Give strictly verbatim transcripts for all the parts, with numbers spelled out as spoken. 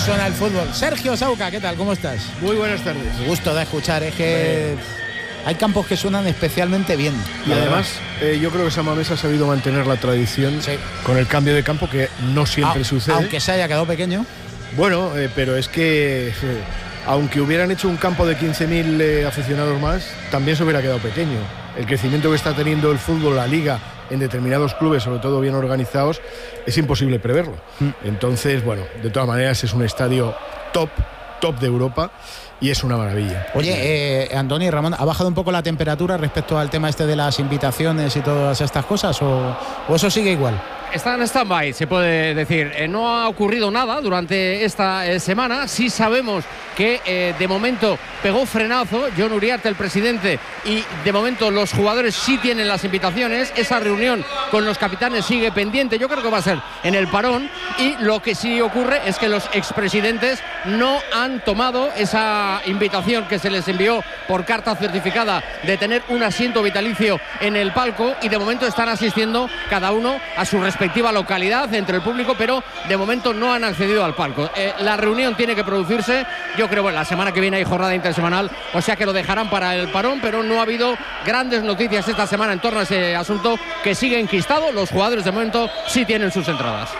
suena el fútbol. Sergio Sauca, ¿qué tal? ¿Cómo estás? Muy buenas tardes. Gusto de escuchar, es que hay campos que suenan especialmente bien. Y además, eh, yo creo que San Mamés ha sabido mantener la tradición sí. con el cambio de campo, que no siempre ah, sucede. Aunque se haya quedado pequeño. Bueno, eh, pero es que... Eh, aunque hubieran hecho un campo de quince mil eh, aficionados más, también se hubiera quedado pequeño. El crecimiento que está teniendo el fútbol, la liga, en determinados clubes, sobre todo bien organizados, es imposible preverlo. Mm. Entonces, bueno, de todas maneras es un estadio top, top de Europa y es una maravilla. Oye, eh, Andoni y Ramón, ¿ha bajado un poco la temperatura respecto al tema este de las invitaciones y todas estas cosas o, o eso sigue igual? Está en stand-by, se puede decir. Eh, no ha ocurrido nada durante esta eh, semana. Sí sabemos que eh, de momento pegó frenazo Jon Uriarte, el presidente, y de momento los jugadores sí tienen las invitaciones. Esa reunión con los capitanes sigue pendiente. Yo creo que va a ser en el parón. Y lo que sí ocurre es que los expresidentes no han tomado esa invitación que se les envió por carta certificada de tener un asiento vitalicio en el palco, y de momento están asistiendo cada uno a su respectiva respectiva localidad entre el público, pero de momento no han accedido al palco. Eh, la reunión tiene que producirse, yo creo, bueno, la semana que viene hay jornada intersemanal, o sea que lo dejarán para el parón, pero no ha habido grandes noticias esta semana en torno a ese asunto, que sigue enquistado. Los jugadores de momento sí tienen sus entradas.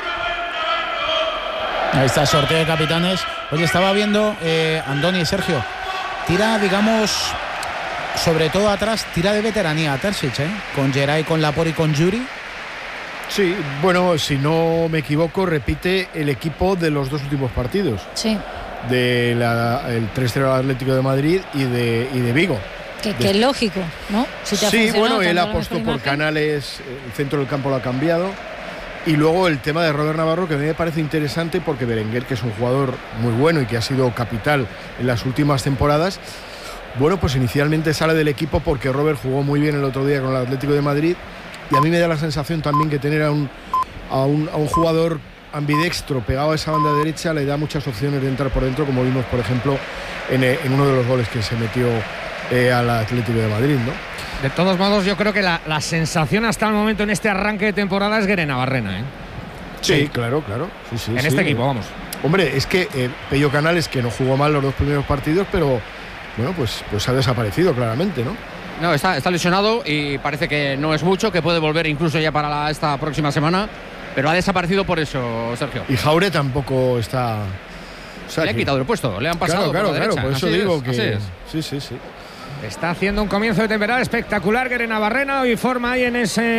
Ahí está el sorteo de capitanes. Oye, estaba viendo, eh, Andoni y Sergio, tira, digamos, sobre todo atrás, tira de veteranía a Terzic, ¿eh? Con Geray, con Laporte y con Yuri. Sí, bueno, si no me equivoco, repite el equipo de los dos últimos partidos. Sí. De la, el tres cero al Atlético de Madrid y de, y de Vigo. Que, que es lógico, ¿no? Si te sí, bueno, él apostó por Canales, el centro del campo lo ha cambiado. Y luego el tema de Robert Navarro, que a mí me parece interesante porque Berenguer, que es un jugador muy bueno y que ha sido capital en las últimas temporadas, bueno, pues inicialmente sale del equipo porque Robert jugó muy bien el otro día con el Atlético de Madrid. Y a mí me da la sensación también que tener a un, a un, a un jugador ambidextro pegado a esa banda derecha le da muchas opciones de entrar por dentro, como vimos, por ejemplo, en, en uno de los goles que se metió eh, al Atlético de Madrid, ¿no? De todos modos, yo creo que la, la sensación hasta el momento en este arranque de temporada es Guere Navarrena, ¿eh? Sí, sí, claro, claro. Sí, sí, en sí. este equipo, vamos. Hombre, es que eh, Pello Canales, que no jugó mal los dos primeros partidos, pero bueno, pues, pues ha desaparecido claramente, ¿no? No, está, está lesionado y parece que no es mucho, que puede volver incluso ya para la, esta próxima semana, pero ha desaparecido por eso, Sergio. Y Jaure tampoco está... O sea, le que... han quitado el puesto, le han pasado claro, por claro, la claro, derecha. por eso así digo es, que... es. Sí, sí, sí. Está haciendo un comienzo de temporada espectacular Guere Navarrena, hoy forma ahí en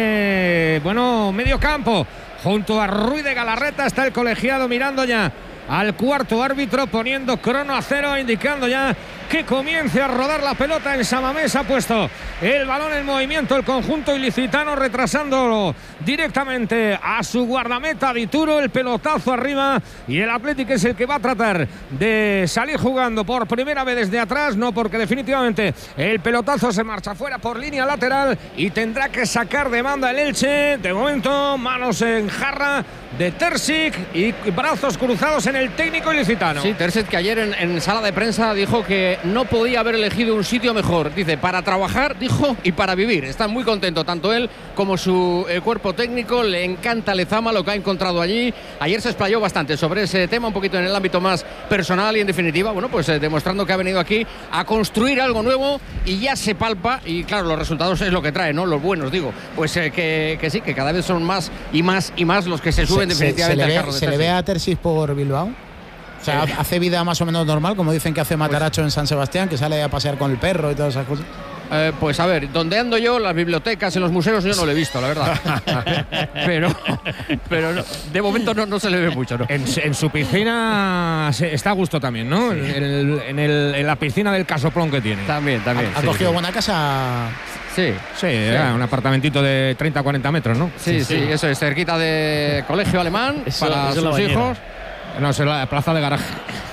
ese, bueno, medio campo. Junto a Ruiz de Galarreta está el colegiado mirando ya al cuarto árbitro, poniendo crono a cero, indicando ya que comience a rodar la pelota. En San Mamés ha puesto el balón en movimiento el conjunto ilicitano, retrasándolo directamente a su guardameta Dituro. El pelotazo arriba y el Athletic es el que va a tratar de salir jugando por primera vez desde atrás, no, porque definitivamente el pelotazo se marcha fuera por línea lateral y tendrá que sacar de banda el Elche. De momento, manos en jarra de Terzic y brazos cruzados en el técnico ilicitano. Sí, Terzic, que ayer en, en sala de prensa dijo que no podía haber elegido un sitio mejor. Dice, para trabajar, dijo, y para vivir. Está muy contento, tanto él como su eh, cuerpo técnico. Le encanta Lezama, lo que ha encontrado allí. Ayer se explayó bastante sobre ese tema, un poquito en el ámbito más personal y, en definitiva, bueno, pues eh, demostrando que ha venido aquí a construir algo nuevo y ya se palpa. Y claro, los resultados es lo que trae, ¿no? Los buenos, digo. Pues eh, que, que sí, que cada vez son más y más y más los que se suben se, definitivamente se, se al carro ve, de ¿Se le ve a Terzic por Bilbao? O sea, eh. hace vida más o menos normal, como dicen que hace Mataracho pues, en San Sebastián, que sale a pasear con el perro y todas esas cosas. Eh, pues a ver, donde ando yo, las bibliotecas, en los museos, yo no lo he visto, la verdad. pero pero no, de momento no, no se le ve mucho, ¿no? En, en su piscina está a gusto también, ¿no? Sí. En, el, en, el, en la piscina del Casoplón que tiene. También, también. ¿Ha, sí, ha cogido sí. buena casa? Sí, sí, sí. Un apartamentito de treinta a cuarenta metros, ¿no? Sí, sí, sí, eso es, cerquita de colegio alemán eso, para eso sus hijos. No, es la plaza de garaje.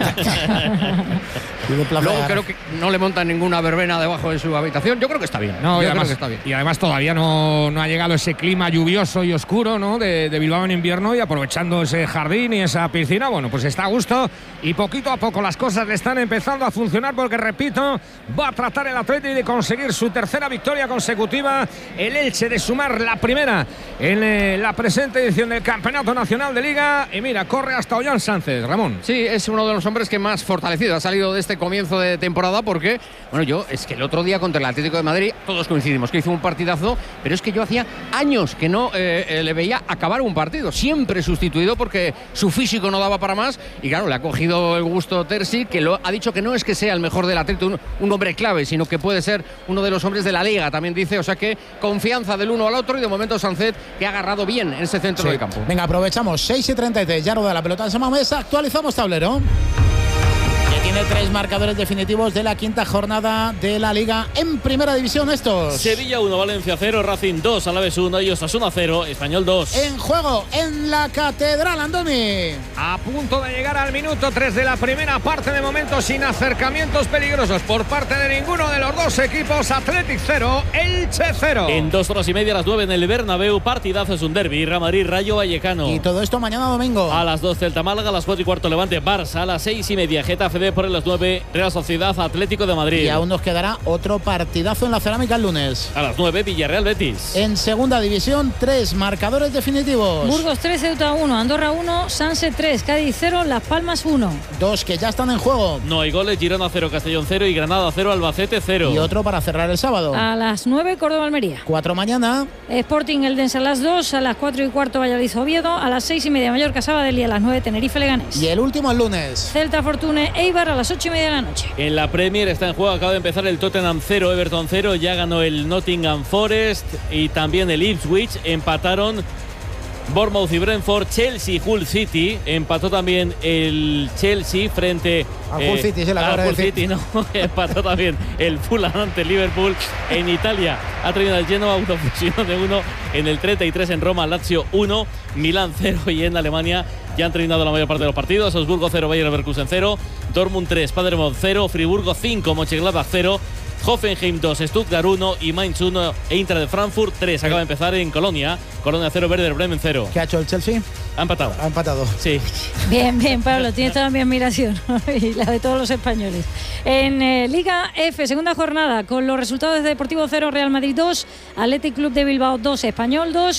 Luego creo que no le montan ninguna verbena debajo de su habitación. Yo creo que está bien. No, y Yo además, creo que está bien. Y además todavía no, no ha llegado ese clima lluvioso y oscuro, ¿no? de, de Bilbao en invierno, y aprovechando ese jardín y esa piscina, bueno, pues está a gusto y poquito a poco las cosas le están empezando a funcionar, porque, repito, va a tratar el Athletic de conseguir su tercera victoria consecutiva. El Elche de sumar la primera en eh, la presente edición del Campeonato Nacional de Liga. Y mira, corre hasta Ollanta Sánchez. Ramón. Sí, es uno de los hombres que más fortalecido ha salido de este comienzo de temporada porque, bueno, yo es que el otro día contra el Atlético de Madrid todos coincidimos que hizo un partidazo, pero es que yo hacía años que no eh, eh, le veía acabar un partido, siempre sustituido porque su físico no daba para más y claro, le ha cogido el gusto Terzic, que lo ha dicho que no es que sea el mejor del Atlético, un, un hombre clave, sino que puede ser uno de los hombres de la Liga, también dice, o sea que confianza del uno al otro y de momento Sánchez que ha agarrado bien en ese centro sí. del campo. Venga, aprovechamos, seis y treinta y tres, ya roda la pelota en Sama Mesa, actualizamos tablero. Que tiene tres marcadores definitivos de la quinta jornada de la Liga en Primera División estos. Sevilla uno, Valencia cero, Racing dos, Alavés uno y Osasuna cero, Español dos. En juego en la Catedral, Andoni. A punto de llegar al minuto tres de la primera parte, de momento sin acercamientos peligrosos por parte de ninguno de los dos equipos. Athletic cero, Elche cero. En dos horas y media a las nueve en el Bernabéu, partidazo, es un derbi, Real Madrid, Rayo Vallecano. Y todo esto mañana domingo. A las dos Celta Málaga, a las cuatro y cuarto Levante Barça, a las seis y media Getafe B por las nueve Real Sociedad Atlético de Madrid. Y aún nos quedará otro partidazo en la Cerámica el lunes. A las nueve Villarreal Betis. En Segunda División, tres marcadores definitivos. Burgos tres, Ceuta uno, Andorra uno, Sanse tres, Cádiz cero, Las Palmas uno. Dos que ya están en juego. No hay goles, Girona cero, Castellón cero y Granada cero, Albacete cero. Y otro para cerrar el sábado. A las nueve, Córdoba-Almería. Cuatro mañana. Sporting Eldense a las dos, a las cuatro y cuarto Valladolid Oviedo, a las seis y media Mallorca Sabadell y a las nueve Tenerife Leganés. Y el último el lunes. Celta Fortune Eibar a las ocho y media de la noche. En la Premier está en juego, acaba de empezar el Tottenham cero, Everton cero, ya ganó el Nottingham Forest y también el Ipswich, empataron Bournemouth y Brentford, Chelsea y Hull City, empató también el Chelsea frente a Hull City, se la a acaba de Hull decir. City, no, empató también el Fulham ante el Liverpool. En Italia ha terminado el Genoa uno fusión de uno, en el treinta y tres en Roma Lazio uno, Milán cero y en Alemania ya han terminado la mayor parte de los partidos. Augsburgo cero, Bayer Leverkusen cero, Dortmund tres, Paderborn cero, Friburgo cinco, Mönchengladbach cero, Hoffenheim dos, Stuttgart uno y Mainz uno, Eintracht de Frankfurt tres. Acaba de empezar en Colonia, Colonia cero, Werder Bremen cero. ¿Qué ha hecho el Chelsea? Ha empatado. Ha empatado. Sí. Bien, bien, Pablo, tienes toda mi admiración y la de todos los españoles. En eh, Liga F, segunda jornada, con los resultados de Deportivo cero, Real Madrid dos, Athletic Club de Bilbao dos, Español dos,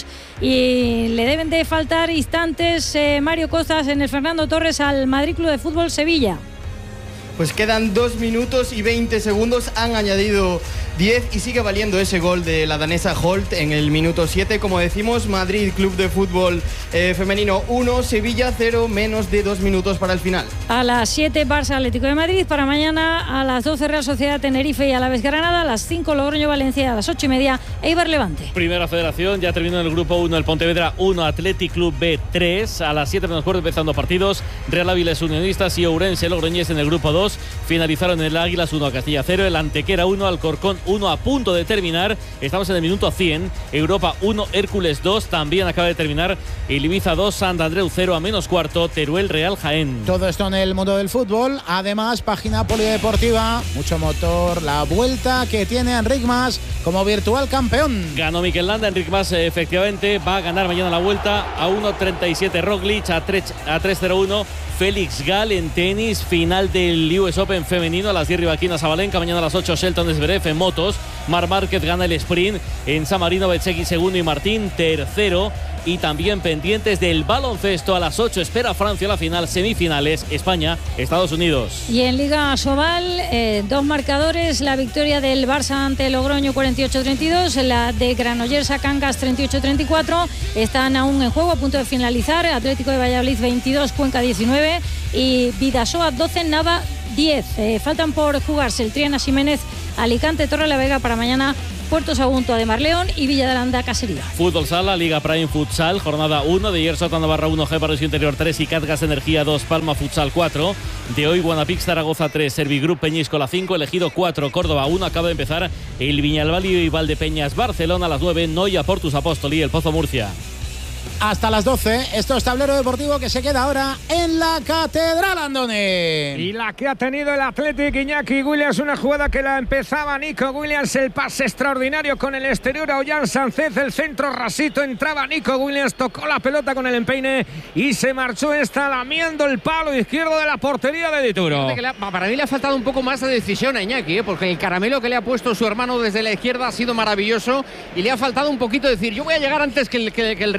y le deben de faltar instantes eh, Mario Costas en el Fernando Torres al Madrid Club de Fútbol Sevilla. Pues quedan dos minutos y veinte segundos, han añadido diez y sigue valiendo ese gol de la danesa Holt en el minuto siete. Como decimos, Madrid Club de Fútbol eh, Femenino uno, Sevilla cero, menos de dos minutos para el final. A las siete, Barça Atlético de Madrid. Para mañana a las doce, Real Sociedad Tenerife y Alavés Granada. A las cinco, Logroño Valencia. A las ocho y media, Eibar Levante. Primera Federación, ya terminó en el grupo uno el Pontevedra uno, Athletic Club B tres. A las siete menos cuarto empezando partidos, Real Áviles Unionistas y Ourense Logroñés en el grupo dos. Finalizaron el Águilas uno, Castilla cero, el Antequera uno, Alcorcón uno, a punto de terminar. Estamos en el minuto cien. Europa uno, Hércules dos. También acaba de terminar el Ibiza dos, Sant Andreu cero, a menos cuarto, Teruel Real Jaén. Todo esto en el mundo del fútbol. Además, página polideportiva, mucho motor, la vuelta que tiene Enric Mas como virtual campeón. Ganó Mikel Landa, Enric Mas efectivamente va a ganar mañana la vuelta a uno treinta y siete Roglic, a tres cero uno Félix Gal en tenis, final del U S Open femenino a las diez Rivaquina Sabalenka, mañana a las ocho Shelton Zverev en motos, Marc Márquez gana el sprint en San Marino, Bezzecchi segundo y Martín tercero. Y también pendientes del baloncesto a las ocho espera Francia la final, semifinales España, Estados Unidos. Y en Liga Sobal, eh, dos marcadores, la victoria del Barça ante Logroño cuarenta y ocho treinta y dos, la de Granollers a Cangas treinta y ocho treinta y cuatro, están aún en juego a punto de finalizar, Atlético de Valladolid veintidós, Cuenca diecinueve y Vidasoa doce, Nava diez. Eh, faltan por jugarse el Triana Ximénez, Alicante, Torrelavega para mañana, Puerto Sagunto, Ademar León y Villa de Aranda, Casería. Fútbol Sala, Liga Prime Futsal, jornada uno, de ayer Sota Navarra uno, G Barrio Interior tres y Catgas Energía dos, Palma Futsal cuatro. De hoy Guanapix Zaragoza tres, Servigroup Peñíscola cinco, Elegido cuatro, Córdoba uno. Acaba de empezar el Viñalbali y Valdepeñas Barcelona a las nueve, Noia Portus Apóstoli, el Pozo Murcia. Hasta las doce, esto es Tablero Deportivo que se queda ahora en la Catedral, Andoni. Y la que ha tenido el Athletic, Iñaki Williams, una jugada que la empezaba Nico Williams, el pase extraordinario con el exterior a Ollán Sánchez, el centro rasito, entraba Nico Williams, tocó la pelota con el empeine y se marchó esta lamiendo el palo izquierdo de la portería de Dituro. Que le ha, para mí le ha faltado un poco más de decisión a Iñaki, ¿eh? Porque el caramelo que le ha puesto su hermano desde la izquierda ha sido maravilloso y le ha faltado un poquito decir, yo voy a llegar antes que el, que, que el rival, hombre.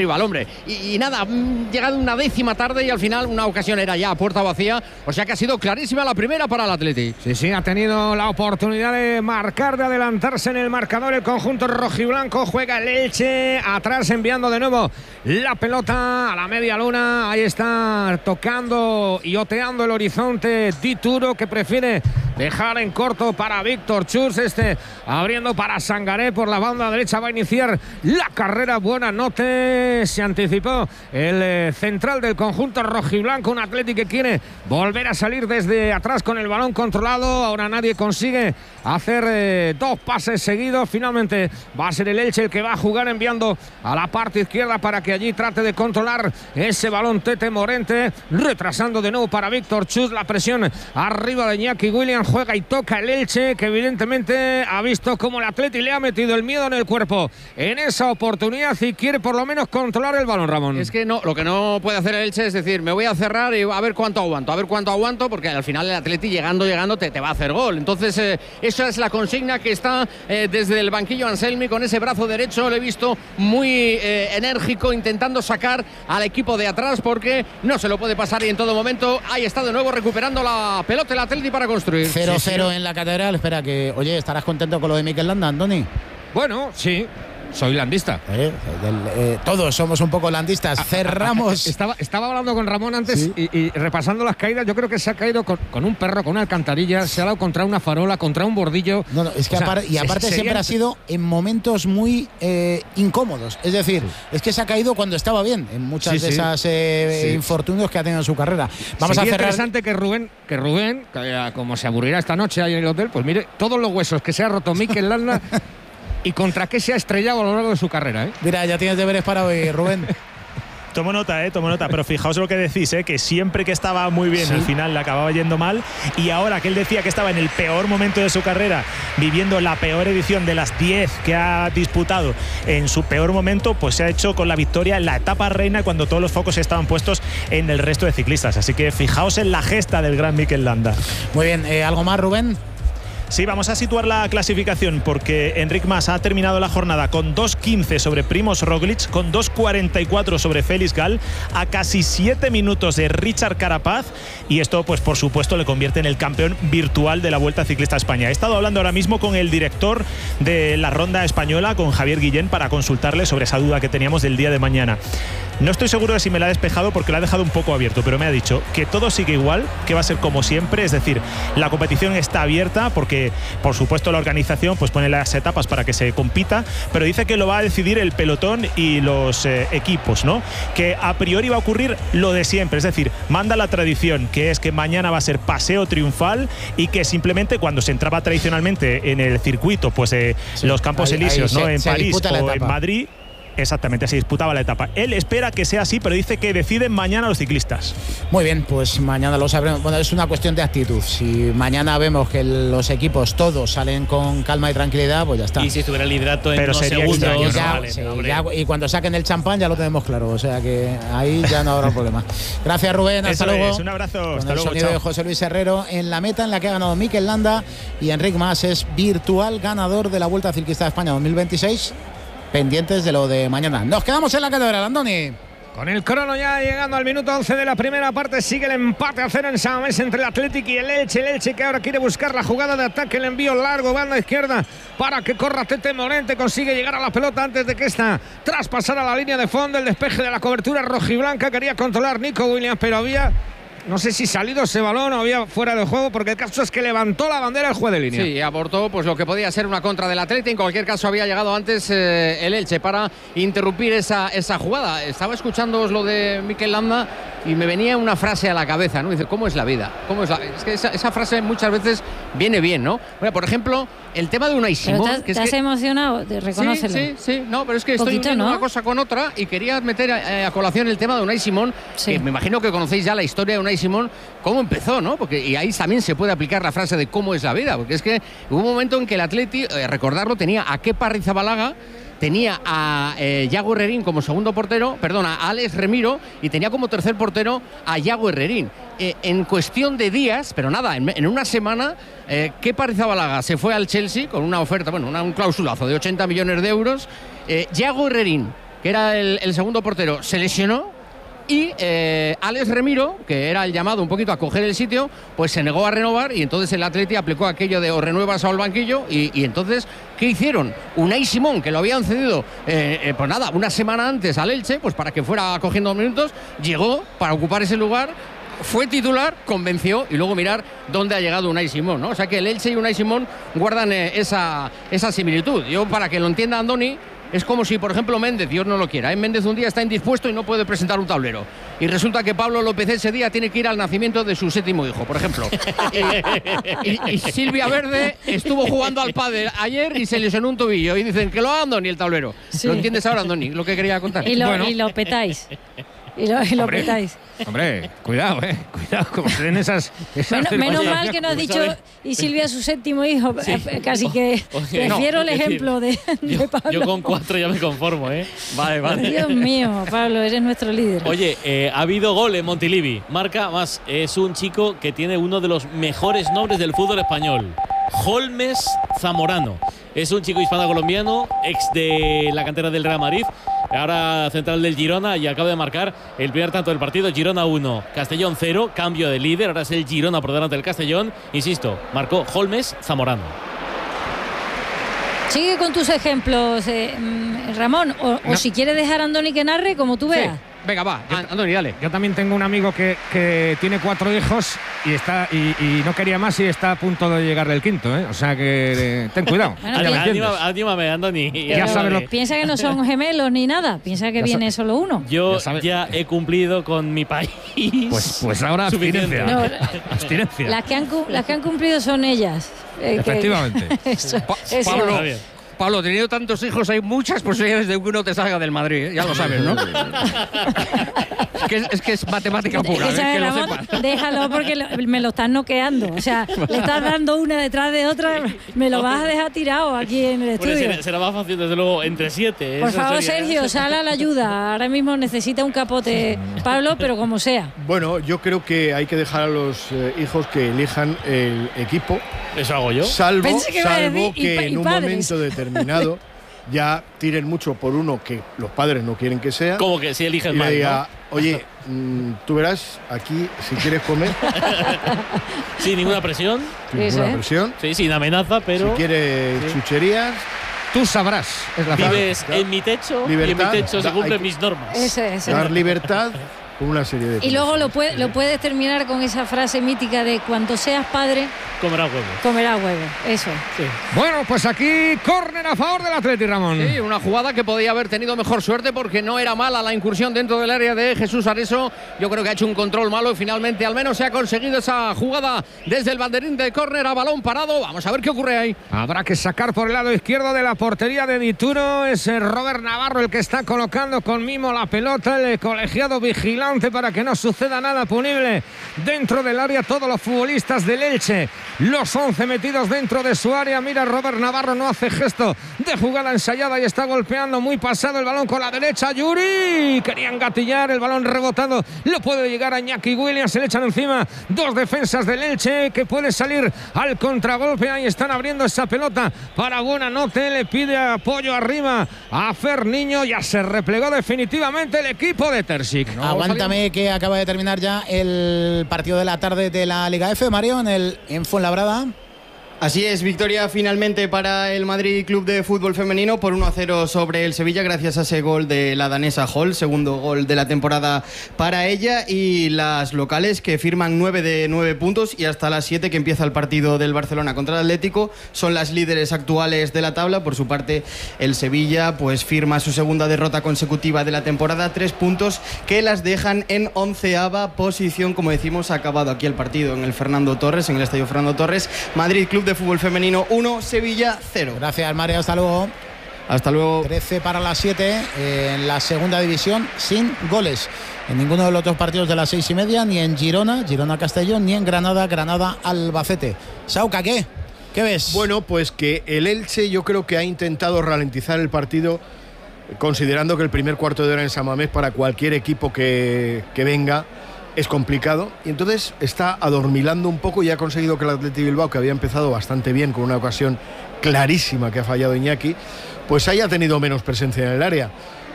y, y nada, llegado una décima tarde y al final una ocasión era ya a puerta vacía, o sea que ha sido clarísima la primera para el Atleti. Sí, sí, ha tenido la oportunidad de marcar, de adelantarse en el marcador el conjunto rojiblanco. Juega el Elche atrás, enviando de nuevo la pelota a la media luna. Ahí está tocando y oteando el horizonte Dituro, que prefiere dejar en corto para Víctor Chus. Este abriendo para Sangaré por la banda derecha. Va a iniciar la carrera. Buena noche. Se anticipó el eh, central del conjunto rojiblanco. Un Atleti que quiere volver a salir desde atrás con el balón controlado. Ahora nadie consigue hacer eh, dos pases seguidos. Finalmente va a ser el Elche el que va a jugar, enviando a la parte izquierda para que allí trate de controlar ese balón Tete Morente. Retrasando de nuevo para Víctor Chus. La presión arriba de Iñaki Williams. Juega y toca el Elche, que evidentemente ha visto cómo el Atleti le ha metido el miedo en el cuerpo en esa oportunidad y quiere por lo menos controlar el balón, Ramón. Es que no, lo que no puede hacer el Elche es decir, me voy a cerrar y a ver cuánto aguanto, a ver cuánto aguanto, porque al final el Atleti llegando, llegando te, te va a hacer gol. Entonces eh, esa es la consigna que está eh, desde el banquillo Anselmi con ese brazo derecho. Le he visto muy eh, enérgico intentando sacar al equipo de atrás porque no se lo puede pasar y en todo momento ahí está de nuevo recuperando la pelota el Atleti para construir. cero cero en la Catedral. Espera que, oye, ¿estarás contento con lo de Mikel Landa, Andoni? Bueno, sí. Soy landista. Eh, del, eh, todos somos un poco landistas. Cerramos. Estaba, estaba hablando con Ramón antes, ¿sí? y, y repasando las caídas. Yo creo que se ha caído con, con un perro, con una alcantarilla. Se ha dado contra una farola, contra un bordillo. No, no, es que o sea, apar y aparte sería... siempre ha sido en momentos muy eh, incómodos. Es decir, sí. es que se ha caído cuando estaba bien en muchas sí, de sí. esas eh, sí. infortunios que ha tenido en su carrera. Vamos Sería a cerrar. interesante que Rubén, que Rubén, que como se aburrirá esta noche ahí en el hotel, pues mire todos los huesos que se ha roto Mikel Landa. ¿Y contra qué se ha estrellado a lo largo de su carrera? ¿eh? Mira, ya tienes deberes para hoy, Rubén. Tomo nota, eh, tomo nota, pero fijaos lo que decís, eh, que siempre que estaba muy bien, ¿sí? al final le acababa yendo mal, y ahora que él decía que estaba en el peor momento de su carrera, viviendo la peor edición de las diez que ha disputado en su peor momento, pues se ha hecho con la victoria en la etapa reina cuando todos los focos estaban puestos en el resto de ciclistas. Así que fijaos en la gesta del gran Mikel Landa. Muy bien, eh, ¿algo más, Rubén? Sí, vamos a situar la clasificación porque Enric Mas ha terminado la jornada con dos quince sobre Primož Roglič, con dos cuarenta y cuatro sobre Félix Gall, a casi siete minutos de Richard Carapaz, y esto pues por supuesto le convierte en el campeón virtual de la Vuelta Ciclista a España. He estado hablando ahora mismo con el director de la Ronda Española, con Javier Guillén, para consultarle sobre esa duda que teníamos del día de mañana. No estoy seguro de si me la ha despejado porque la ha dejado un poco abierto, pero me ha dicho que todo sigue igual, que va a ser como siempre, es decir, la competición está abierta porque por supuesto la organización pues pone las etapas para que se compita, pero dice que lo va a decidir el pelotón y los eh, equipos, ¿no? Que a priori va a ocurrir lo de siempre, es decir, manda la tradición, que es que mañana va a ser paseo triunfal y que simplemente cuando se entraba tradicionalmente en el circuito, pues eh, sí, los Campos ahí, Elíseos, ahí ¿no? Se, en se París o en Madrid. Exactamente, se disputaba la etapa. Él espera que sea así, pero dice que deciden mañana los ciclistas. Muy bien, pues mañana lo sabremos. Bueno, es una cuestión de actitud. Si mañana vemos que los equipos todos salen con calma y tranquilidad, pues ya está. Y si estuviera el liderato en pero unos sería segundos, extraño, ya, vale, sí, no, ya, y cuando saquen el champán ya lo tenemos claro. O sea que ahí ya no habrá problema. Gracias, Rubén. Hasta Eso luego. Es, un abrazo. Con hasta el luego. sonido Chao. de José Luis Herrero en la meta en la que ha ganado Mikel Landa, y Enric Mas es virtual ganador de la Vuelta Ciclista de España dos mil veintiséis. Pendientes de lo de mañana. Nos quedamos en la Catedral, Andoni. Con el crono ya llegando al minuto once de la primera parte, sigue el empate a cero en San Mamés entre el Athletic y el Elche. El Elche que ahora quiere buscar la jugada de ataque, el envío largo, banda izquierda, para que corra Tete Morente, consigue llegar a la pelota antes de que esta traspasara la línea de fondo. El despeje de la cobertura rojiblanca, quería controlar Nico Williams, pero había... No sé si salido ese balón o había fuera de juego, porque el caso es que levantó la bandera el juez de línea. Sí, aportó pues lo que podía ser una contra del Atleti. En cualquier caso había llegado antes eh, el Elche para interrumpir esa, esa jugada. Estaba escuchándoos lo de Mikel Landa y me venía una frase a la cabeza, ¿no? Dice, ¿cómo es la vida? ¿Cómo es la... Es que esa, esa frase muchas veces viene bien, ¿no? Bueno, por ejemplo, el tema de Unai Simón. Te, que te es has que... reconócelo. Sí, sí, sí. No, pero es que estoy Poquito, uniendo ¿no? una cosa con otra y quería meter a, a colación el tema de Unai Simón. Sí. Que me imagino que conocéis ya la historia de Unai Simón, cómo empezó, ¿no? Porque y ahí también se puede aplicar la frase de cómo es la vida, porque es que hubo un momento en que el Atleti, eh, recordarlo, tenía a Kepa Arrizabalaga, tenía a eh, Yago Herrerín como segundo portero, perdón, a Alex Remiro, y tenía como tercer portero a Yago Herrerín. Eh, en cuestión de días, pero nada, en, en una semana, eh, Kepa Arrizabalaga se fue al Chelsea con una oferta, bueno, una, un clausulazo de ochenta millones de euros. Eh, Yago Herrerín que era el, el segundo portero, se lesionó. Y eh, Alex Remiro, que era el llamado un poquito a coger el sitio, pues se negó a renovar y entonces el Atleti aplicó aquello de o renuevas o al banquillo y, y entonces, ¿qué hicieron? Unai Simón, que lo habían cedido, eh, eh, pues nada, una semana antes al Elche, pues para que fuera cogiendo minutos, llegó para ocupar ese lugar, fue titular, convenció y luego mirar dónde ha llegado Unai Simón, ¿no? O sea que el Elche y Unai Simón guardan eh, esa, esa similitud. Yo, para que lo entienda Andoni, es como si, por ejemplo, Méndez, Dios no lo quiera, ¿eh? Méndez un día está indispuesto y no puede presentar un tablero. Y resulta que Pablo López ese día tiene que ir al nacimiento de su séptimo hijo, por ejemplo. y, y, y Silvia Verde estuvo jugando al pádel ayer y se lesionó un tobillo. Y dicen que lo haga Andoni el tablero. Sí. ¿Lo entiendes ahora, Andoni? Lo que quería contar. Y lo, bueno. y lo petáis. Y lo, y lo hombre, petáis. Hombre, cuidado, eh. Cuidado, como se den esas. esas menos, menos mal que nos has dicho, y Silvia su séptimo hijo. Sí. Casi que Oye, prefiero no, el ejemplo decir, de, de yo, Pablo. Yo con cuatro ya me conformo, ¿eh? Vale, vale. Dios mío, Pablo, eres nuestro líder. Oye, eh, ha habido gol en Montilivi. Marca más, es un chico que tiene uno de los mejores nombres del fútbol español. Holmes Zamorano. Es un chico hispano-colombiano, ex de la cantera del Real Madrid, ahora central del Girona, y acaba de marcar el primer tanto del partido. Girona uno, Castellón cero, cambio de líder, ahora es el Girona por delante del Castellón. Insisto, marcó Holmes Zamorano. Sigue con tus ejemplos, eh, Ramón, o, no. o si quieres dejar a Andoni que narre, como tú veas. Sí. Venga, va, Andoni, dale. Yo también tengo un amigo que, que tiene cuatro hijos y está y, y no quería más y está a punto de llegar del quinto, ¿eh? O sea que eh, ten cuidado. Bueno, anímame, anímame, Andoni. Ya sabes lo... Piensa que no son gemelos ni nada, piensa que ya viene solo uno. Yo ya, ya he cumplido con mi país. Pues, pues ahora abstinencia. No, abstinencia. Las que, han, las que han cumplido son ellas. Eh, Efectivamente. Que, eso, pa eso. Pablo, Pablo, teniendo tantos hijos, hay muchas posibilidades de que uno te salga del Madrid, ¿eh? Ya lo sabes, ¿no? es, que, es que es matemática pura, ¿eh? Que lo sepas. Déjalo porque lo, me lo estás noqueando. O sea, le estás dando una detrás de otra, me lo vas a dejar tirado aquí en el estudio. Bueno, será, será más fácil, desde luego, entre siete. Por favor, sería, Sergio, ¿eh? Sal a la ayuda. Ahora mismo necesita un capote Pablo, pero como sea. Bueno, yo creo que hay que dejar a los eh, hijos que elijan el equipo. Eso hago yo. Salvo que, salvo y, que y, y en un padres. momento determinado ya tiren mucho por uno que los padres no quieren que sea. Como que si eliges y mal, diga, ¿no? Oye, mmm, tú verás aquí si quieres comer. Sin ninguna presión. Sin ninguna ¿eh? presión. Sí, sin amenaza, pero. Si quieres sí. chucherías. Tú sabrás. Es la Vives frase. En mi techo libertad, y en mi techo se cumplen mis normas. Ese, ese. Dar libertad. Una serie de y luego lo, puede, lo puedes terminar con esa frase mítica de cuando seas padre comerá huevo. Comerá huevo, eso. Sí. Bueno, pues aquí córner a favor del Atleti, Ramón. Sí, una jugada que podía haber tenido mejor suerte porque no era mala la incursión dentro del área de Jesús Areso. Yo creo que ha hecho un control malo y finalmente al menos se ha conseguido esa jugada desde el banderín de córner a balón parado. Vamos a ver qué ocurre ahí. Habrá que sacar por el lado izquierdo de la portería de Dituro. Es Robert Navarro el que está colocando con mimo la pelota, el colegiado vigilante para que no suceda nada punible dentro del área. Todos los futbolistas del Elche, los once metidos dentro de su área. Mira, Robert Navarro no hace gesto de jugada ensayada y está golpeando muy pasado el balón con la derecha. Yuri, querían gatillar, el balón rebotado, lo puede llegar a Iñaki Williams, se le echan encima dos defensas del Elche que puede salir al contragolpe. Ahí están abriendo esa pelota para Buenanote, le pide apoyo arriba a Fer Niño, ya se replegó definitivamente el equipo de Terzic. No, aguántame que acaba de terminar ya el partido de la tarde de la Liga F, Mario, en el en Fuenlabrada. Así es, victoria finalmente para el Madrid Club de Fútbol Femenino por uno a cero sobre el Sevilla gracias a ese gol de la danesa Hall, segundo gol de la temporada para ella, y las locales que firman nueve de nueve puntos y hasta las siete que empieza el partido del Barcelona contra el Atlético son las líderes actuales de la tabla. Por su parte el Sevilla pues firma su segunda derrota consecutiva de la temporada, tres puntos que las dejan en onceava posición. Como decimos, ha acabado aquí el partido en el Fernando Torres, en el Estadio Fernando Torres. Madrid Club de Fútbol Femenino uno, Sevilla cero. Gracias, Mario, hasta luego. Hasta luego. trece para las siete en la segunda división, sin goles en ninguno de los dos partidos de las seis y media, ni en Girona, Girona Castellón, ni en Granada, Granada Albacete. Sauca, ¿qué? ¿Qué ves? Bueno, pues que el Elche yo creo que ha intentado ralentizar el partido, considerando que el primer cuarto de hora en San Mamés para cualquier equipo que, que venga es complicado, y entonces está adormilando un poco y ha conseguido que el Athletic Bilbao, que había empezado bastante bien con una ocasión clarísima que ha fallado Iñaki, pues haya tenido menos presencia en el área.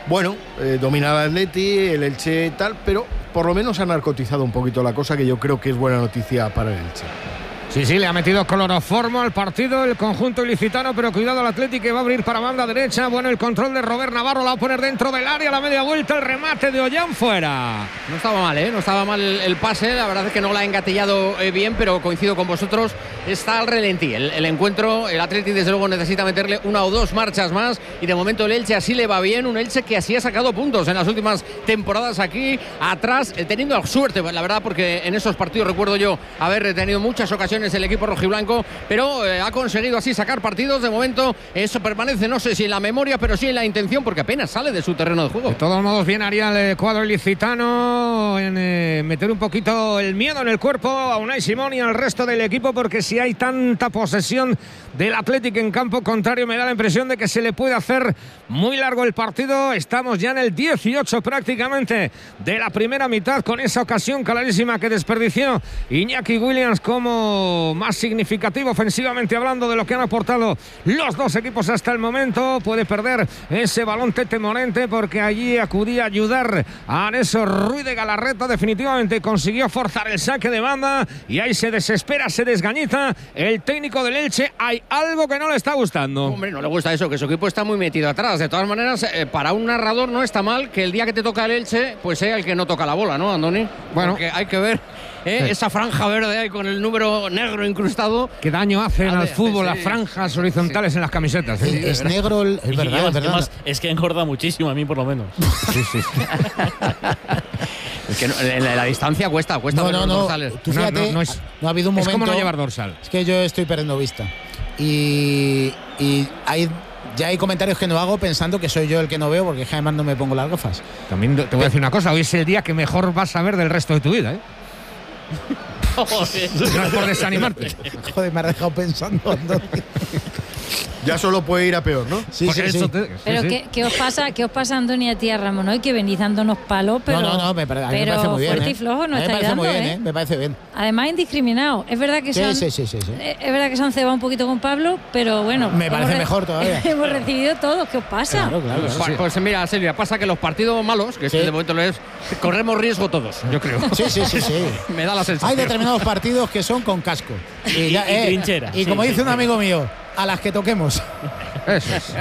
Bueno, eh, dominaba el Atleti, el Elche tal, pero por lo menos ha narcotizado un poquito la cosa, que yo creo que es buena noticia para el Elche. Sí, sí, le ha metido cloroformo al partido el conjunto ilicitano, pero cuidado al Atleti que va a abrir para banda derecha. Bueno, el control de Robert Navarro, la va a poner dentro del área, la media vuelta, el remate de Ollán fuera. No estaba mal, ¿eh? No estaba mal el, el pase, la verdad es que no la ha engatillado eh, bien, pero coincido con vosotros, está al relentí. El, el encuentro, el Atleti desde luego necesita meterle una o dos marchas más y de momento el Elche así le va bien, un Elche que así ha sacado puntos en las últimas temporadas aquí atrás, eh, teniendo suerte, la verdad, porque en esos partidos recuerdo yo haber tenido muchas ocasiones el equipo rojiblanco, pero eh, ha conseguido así sacar partidos. De momento eso permanece, no sé si en la memoria, pero sí en la intención, porque apenas sale de su terreno de juego. De todos modos, bien haría el cuadro ilicitano en eh, meter un poquito el miedo en el cuerpo a Unai Simón y al resto del equipo, porque si hay tanta posesión del Athletic en campo contrario, me da la impresión de que se le puede hacer muy largo el partido. Estamos ya en el dieciocho prácticamente de la primera mitad, con esa ocasión clarísima que desperdició Iñaki Williams como más significativo ofensivamente hablando de lo que han aportado los dos equipos hasta el momento. Puede perder ese balón Tete Morente, porque allí acudía a ayudar a Aneso Ruiz de Galarreta. Definitivamente consiguió forzar el saque de banda y ahí se desespera, se desgañita el técnico del Elche. Hay algo que no le está gustando. Hombre, no le gusta eso, que su equipo está muy metido atrás. De todas maneras, eh, para un narrador no está mal que el día que te toca el Elche, pues sea el que no toca la bola, ¿no, Andoni? Bueno, porque hay que ver eh, sí. esa franja verde ahí con el número negro incrustado. Qué daño hacen al fútbol las sí. franjas horizontales sí. en las camisetas. Sí, es, es negro, el, es verdad, yo, es verdad. Además, es que engorda muchísimo, a mí por lo menos. Sí, sí. Es que no, en la, la distancia cuesta, cuesta no, ver no, los no. dorsales. Tú fíjate, no, no, no, es, no ha habido un momento. Es como no llevar dorsal. Es que yo estoy perdiendo vista. Y, y hay, ya hay comentarios que no hago pensando que soy yo el que no veo, porque además no me pongo las gafas. También te voy a decir una cosa, hoy es el día que mejor vas a ver del resto de tu vida, ¿eh? No es por desanimarte. Joder, me has dejado pensando. ¿No? Ya solo puede ir a peor, ¿no? Sí, sí, sí. Te, pero sí, ¿qué, sí. ¿qué os pasa, qué os pasa, Andoni, a ti, a Ramón, hoy que venís dándonos palos, pero no, no, no, me, parece, a mí pero me parece muy bien. fuerte ¿eh? y flojo no a mí me estáis parece dando, muy bien, ¿eh? ¿eh? Me parece bien. Además, indiscriminado. Es verdad que Sí, se han, sí, sí, sí, sí. es verdad que se han cebado un poquito con Pablo, pero bueno. Me parece hemos, mejor todavía. Hemos recibido todo. ¿Qué os pasa? Claro, claro. Pues, sí. pues mira, Silvia, pasa que los partidos malos, que Sí. este de momento lo es, corremos riesgo todos, yo creo. Sí, sí, sí, sí. Me da la sensación. Hay determinados partidos que son con casco. Y, ya, y eh, trinchera. Y Sí, como sí, dice un sí. amigo mío, a las que toquemos. Eso es.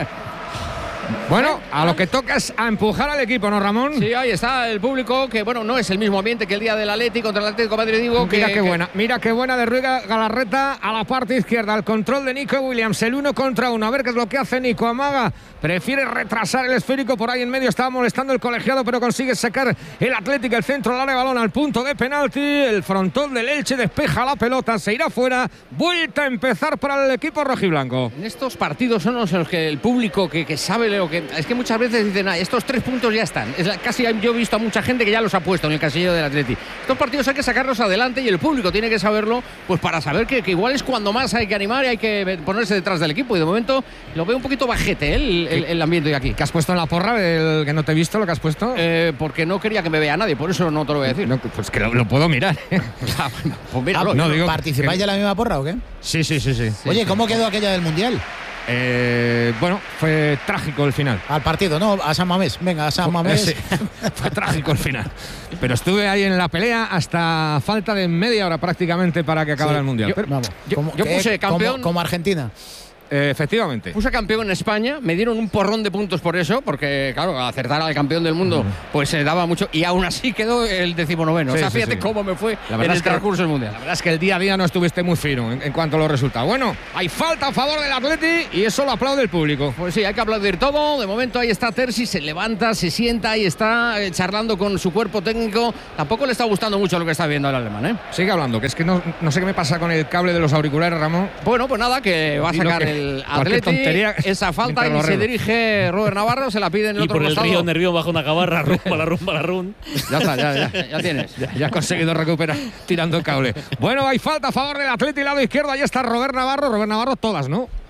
Bueno, a lo que toca es a empujar al equipo, ¿no, Ramón? Sí, ahí está el público, que bueno, no es el mismo ambiente que el día del Atleti contra el Atlético de Madrid, digo. Mira que, qué que, buena, mira qué buena de Ruiz Galarreta a la parte izquierda, al control de Nico Williams, el uno contra uno. A ver qué es lo que hace Nico. Amaga, prefiere retrasar el esférico por ahí en medio, estaba molestando el colegiado, pero consigue sacar el Atlético, el centro, el área, balón al punto de penalti. El frontón del Elche despeja la pelota, se irá fuera. Vuelta a empezar para el equipo rojiblanco. En estos partidos son los en los que el público que, que sabe lo que. Es que muchas veces dicen, ah, estos tres puntos ya están. Es la, casi yo he visto a mucha gente que ya los ha puesto en el casillero del Atleti. Estos partidos hay que sacarlos adelante y el público tiene que saberlo, pues para saber que, que igual es cuando más hay que animar y hay que ponerse detrás del equipo. Y de momento lo veo un poquito bajete, ¿eh? el, el, el ambiente de aquí. ¿Qué has puesto en la porra? El que no te he visto, lo que has puesto. Eh, porque no quería que me vea nadie, por eso no te lo voy a decir. No, pues que lo, lo puedo mirar. Ah, bueno, pues míralo. Ah, no, digo ¿Participáis que- de la misma porra o qué? Sí, sí, sí, sí. Oye, ¿cómo quedó aquella del Mundial? Eh, bueno, fue trágico el final. Al partido, no, a San Mamés. Venga, a San Mamés. Sí, fue trágico el final. Pero estuve ahí en la pelea hasta falta de media hora prácticamente para que acabara Sí, el Mundial. yo- Pero, Vamos, Yo- como, yo que- puse campeón- como, como Argentina. eh, efectivamente. Puse campeón en España, me dieron un porrón de puntos por eso, porque claro, acertar al campeón del mundo pues se daba mucho, y aún así quedó el decimonoveno. Sí, o sea, sí, fíjate sí. cómo me fue La en verdad el es que- transcurso del Mundial. La verdad es que el día a día no estuviste muy fino en, en cuanto a los resultados. Bueno, hay falta a favor del Atleti y eso lo aplaude el público. Pues sí, hay que aplaudir todo. De momento ahí está Terzi, se levanta, se sienta, ahí está eh, charlando con su cuerpo técnico. Tampoco le está gustando mucho lo que está viendo el alemán, ¿eh? Sigue hablando, que es que no, no sé qué me pasa con el cable de los auriculares, Ramón. Bueno, pues nada, que va a Y lo sacar que- el cualquier Atleti tontería esa falta mientras y lo se arreglo. dirige Robert Navarro, se la pide en el Y otro por el costado. río nervio bajo una cabarra, rumba la rumba la run. Ya está, ya, ya, ya tienes. Ya, ya ha conseguido recuperar tirando el cable. Bueno, hay falta a favor del Atleti, lado izquierdo. Ahí está Robert Navarro. Robert Navarro, todas, ¿no?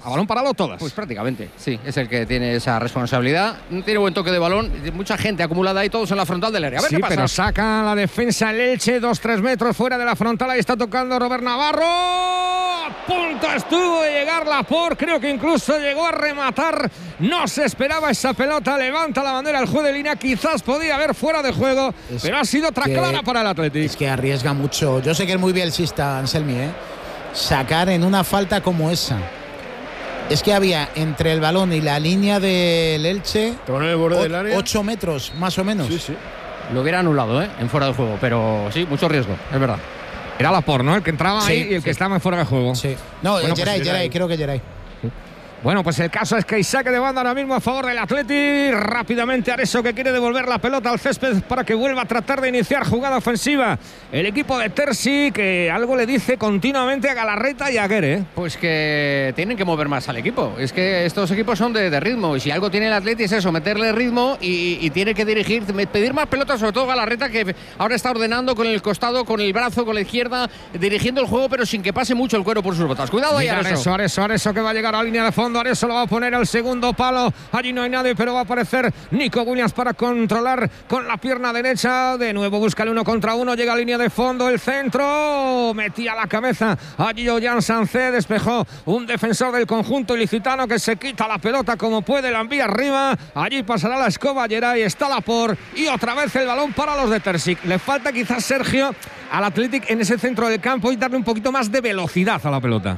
A balón parado todas. Pues prácticamente, sí, es el que tiene esa responsabilidad. Tiene buen toque de balón, mucha gente acumulada ahí, todos en la frontal del área. A ver sí, qué pasa. Pero saca la defensa el Elche, dos tres metros fuera de la frontal. Ahí está tocando Robert Navarro. A punto estuvo de llegar Laporte, creo que incluso llegó a rematar. No se esperaba esa pelota. Levanta la bandera el juez de línea. Quizás podía haber fuera de juego, es pero ha sido otra clara para el Athletic. Es que arriesga mucho. Yo sé que es muy bielcista, Anselmi, ¿eh? Sacar en una falta como esa. Es que había entre el balón y la línea del Elche en el borde del área. ocho metros, más o menos. Sí, sí. Lo hubiera anulado, ¿eh? En fuera de juego, pero sí, mucho riesgo, es verdad. Era Laporte, ¿no? El que entraba sí, ahí y el sí. que estaba en fuera de juego. Sí. No, bueno, Geray, pues, Geray, creo que Geray. Bueno, pues el caso es que hay saque de banda ahora mismo a favor del Athletic. Rápidamente Areso, que quiere devolver la pelota al césped para que vuelva a tratar de iniciar jugada ofensiva. El equipo de Terzi, que algo le dice continuamente a Galarreta y a Guerre. Pues que tienen que mover más al equipo. Es que estos equipos son de, de ritmo. Y si algo tiene el Athletic es eso, meterle ritmo y, y tiene que dirigir, pedir más pelotas, sobre todo Galarreta, que ahora está ordenando con el costado, con el brazo, con la izquierda, dirigiendo el juego, pero sin que pase mucho el cuero por sus botas. Cuidado ahí, Areso. Areso, Areso, Areso, que va a llegar a la línea de fondo. Areso lo va a poner al segundo palo. Allí no hay nadie, pero va a aparecer Nico Williams para controlar con la pierna derecha. De nuevo busca el uno contra uno. Llega a línea de fondo. El centro. Metía la cabeza. Allí Ollán Sancé despejó un defensor del conjunto ilicitano que se quita la pelota como puede. La envía arriba. Allí pasará la escoba. Geray está Laporte. Y otra vez el balón para los de Terzic. Le falta quizás, Sergio, al Athletic en ese centro del campo y darle un poquito más de velocidad a la pelota.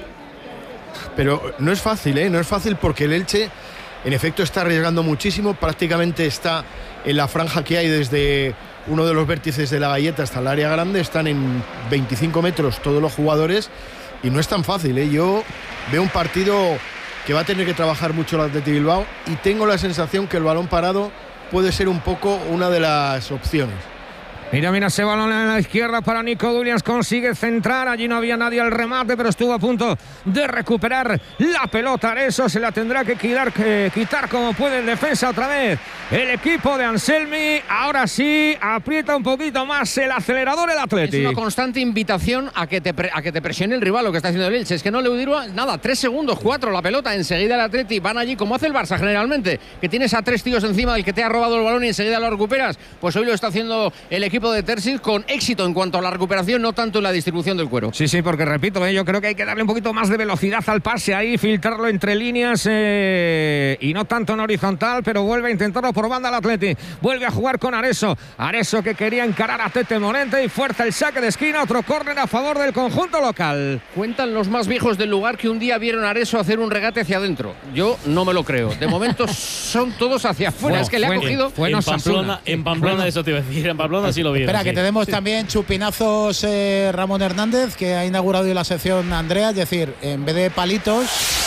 Pero no es fácil, ¿eh? No es fácil porque el Elche, en efecto, está arriesgando muchísimo. Prácticamente está en la franja que hay desde uno de los vértices de la galleta hasta el área grande. Están en veinticinco metros todos los jugadores y no es tan fácil, ¿eh? Yo veo un partido que va a tener que trabajar mucho el Athletic Bilbao y tengo la sensación que el balón parado puede ser un poco una de las opciones. Mira, mira ese balón en la izquierda para Nico Williams, consigue centrar, allí no había nadie al remate, pero estuvo a punto de recuperar la pelota. Eso se la tendrá que quitar, que quitar como puede en defensa otra vez el equipo de Anselmi. Ahora sí, aprieta un poquito más el acelerador el Athletic. Es una constante invitación a que te, pre, a que te presione el rival, lo que está haciendo el Elche. Es que no le dura nada, tres segundos, cuatro, la pelota, enseguida el Athletic van allí como hace el Barça generalmente, que tienes a tres tíos encima del que te ha robado el balón y enseguida lo recuperas. Pues hoy lo está haciendo el equipo de Terzic con éxito en cuanto a la recuperación, no tanto en la distribución del cuero. Sí, sí, porque repito, eh, yo creo que hay que darle un poquito más de velocidad al pase ahí, filtrarlo entre líneas eh, y no tanto en horizontal, pero vuelve a intentarlo por banda el Athletic. Vuelve a jugar con Areso. Areso que quería encarar a Tete Morente y fuerza el saque de esquina, otro córner a favor del conjunto local. Cuentan los más viejos del lugar que un día vieron a Areso hacer un regate hacia adentro. Yo no me lo creo. De momento son todos hacia afuera. Bueno, es que le ha cogido. Fue en Pamplona, en Pamplona bueno. Eso te iba a decir. En Pamplona sí lo vieron. Espera, sí. que tenemos sí. también chupinazos eh, Ramón Hernández, que ha inaugurado hoy la sección Andrea. Es decir, en vez de palitos,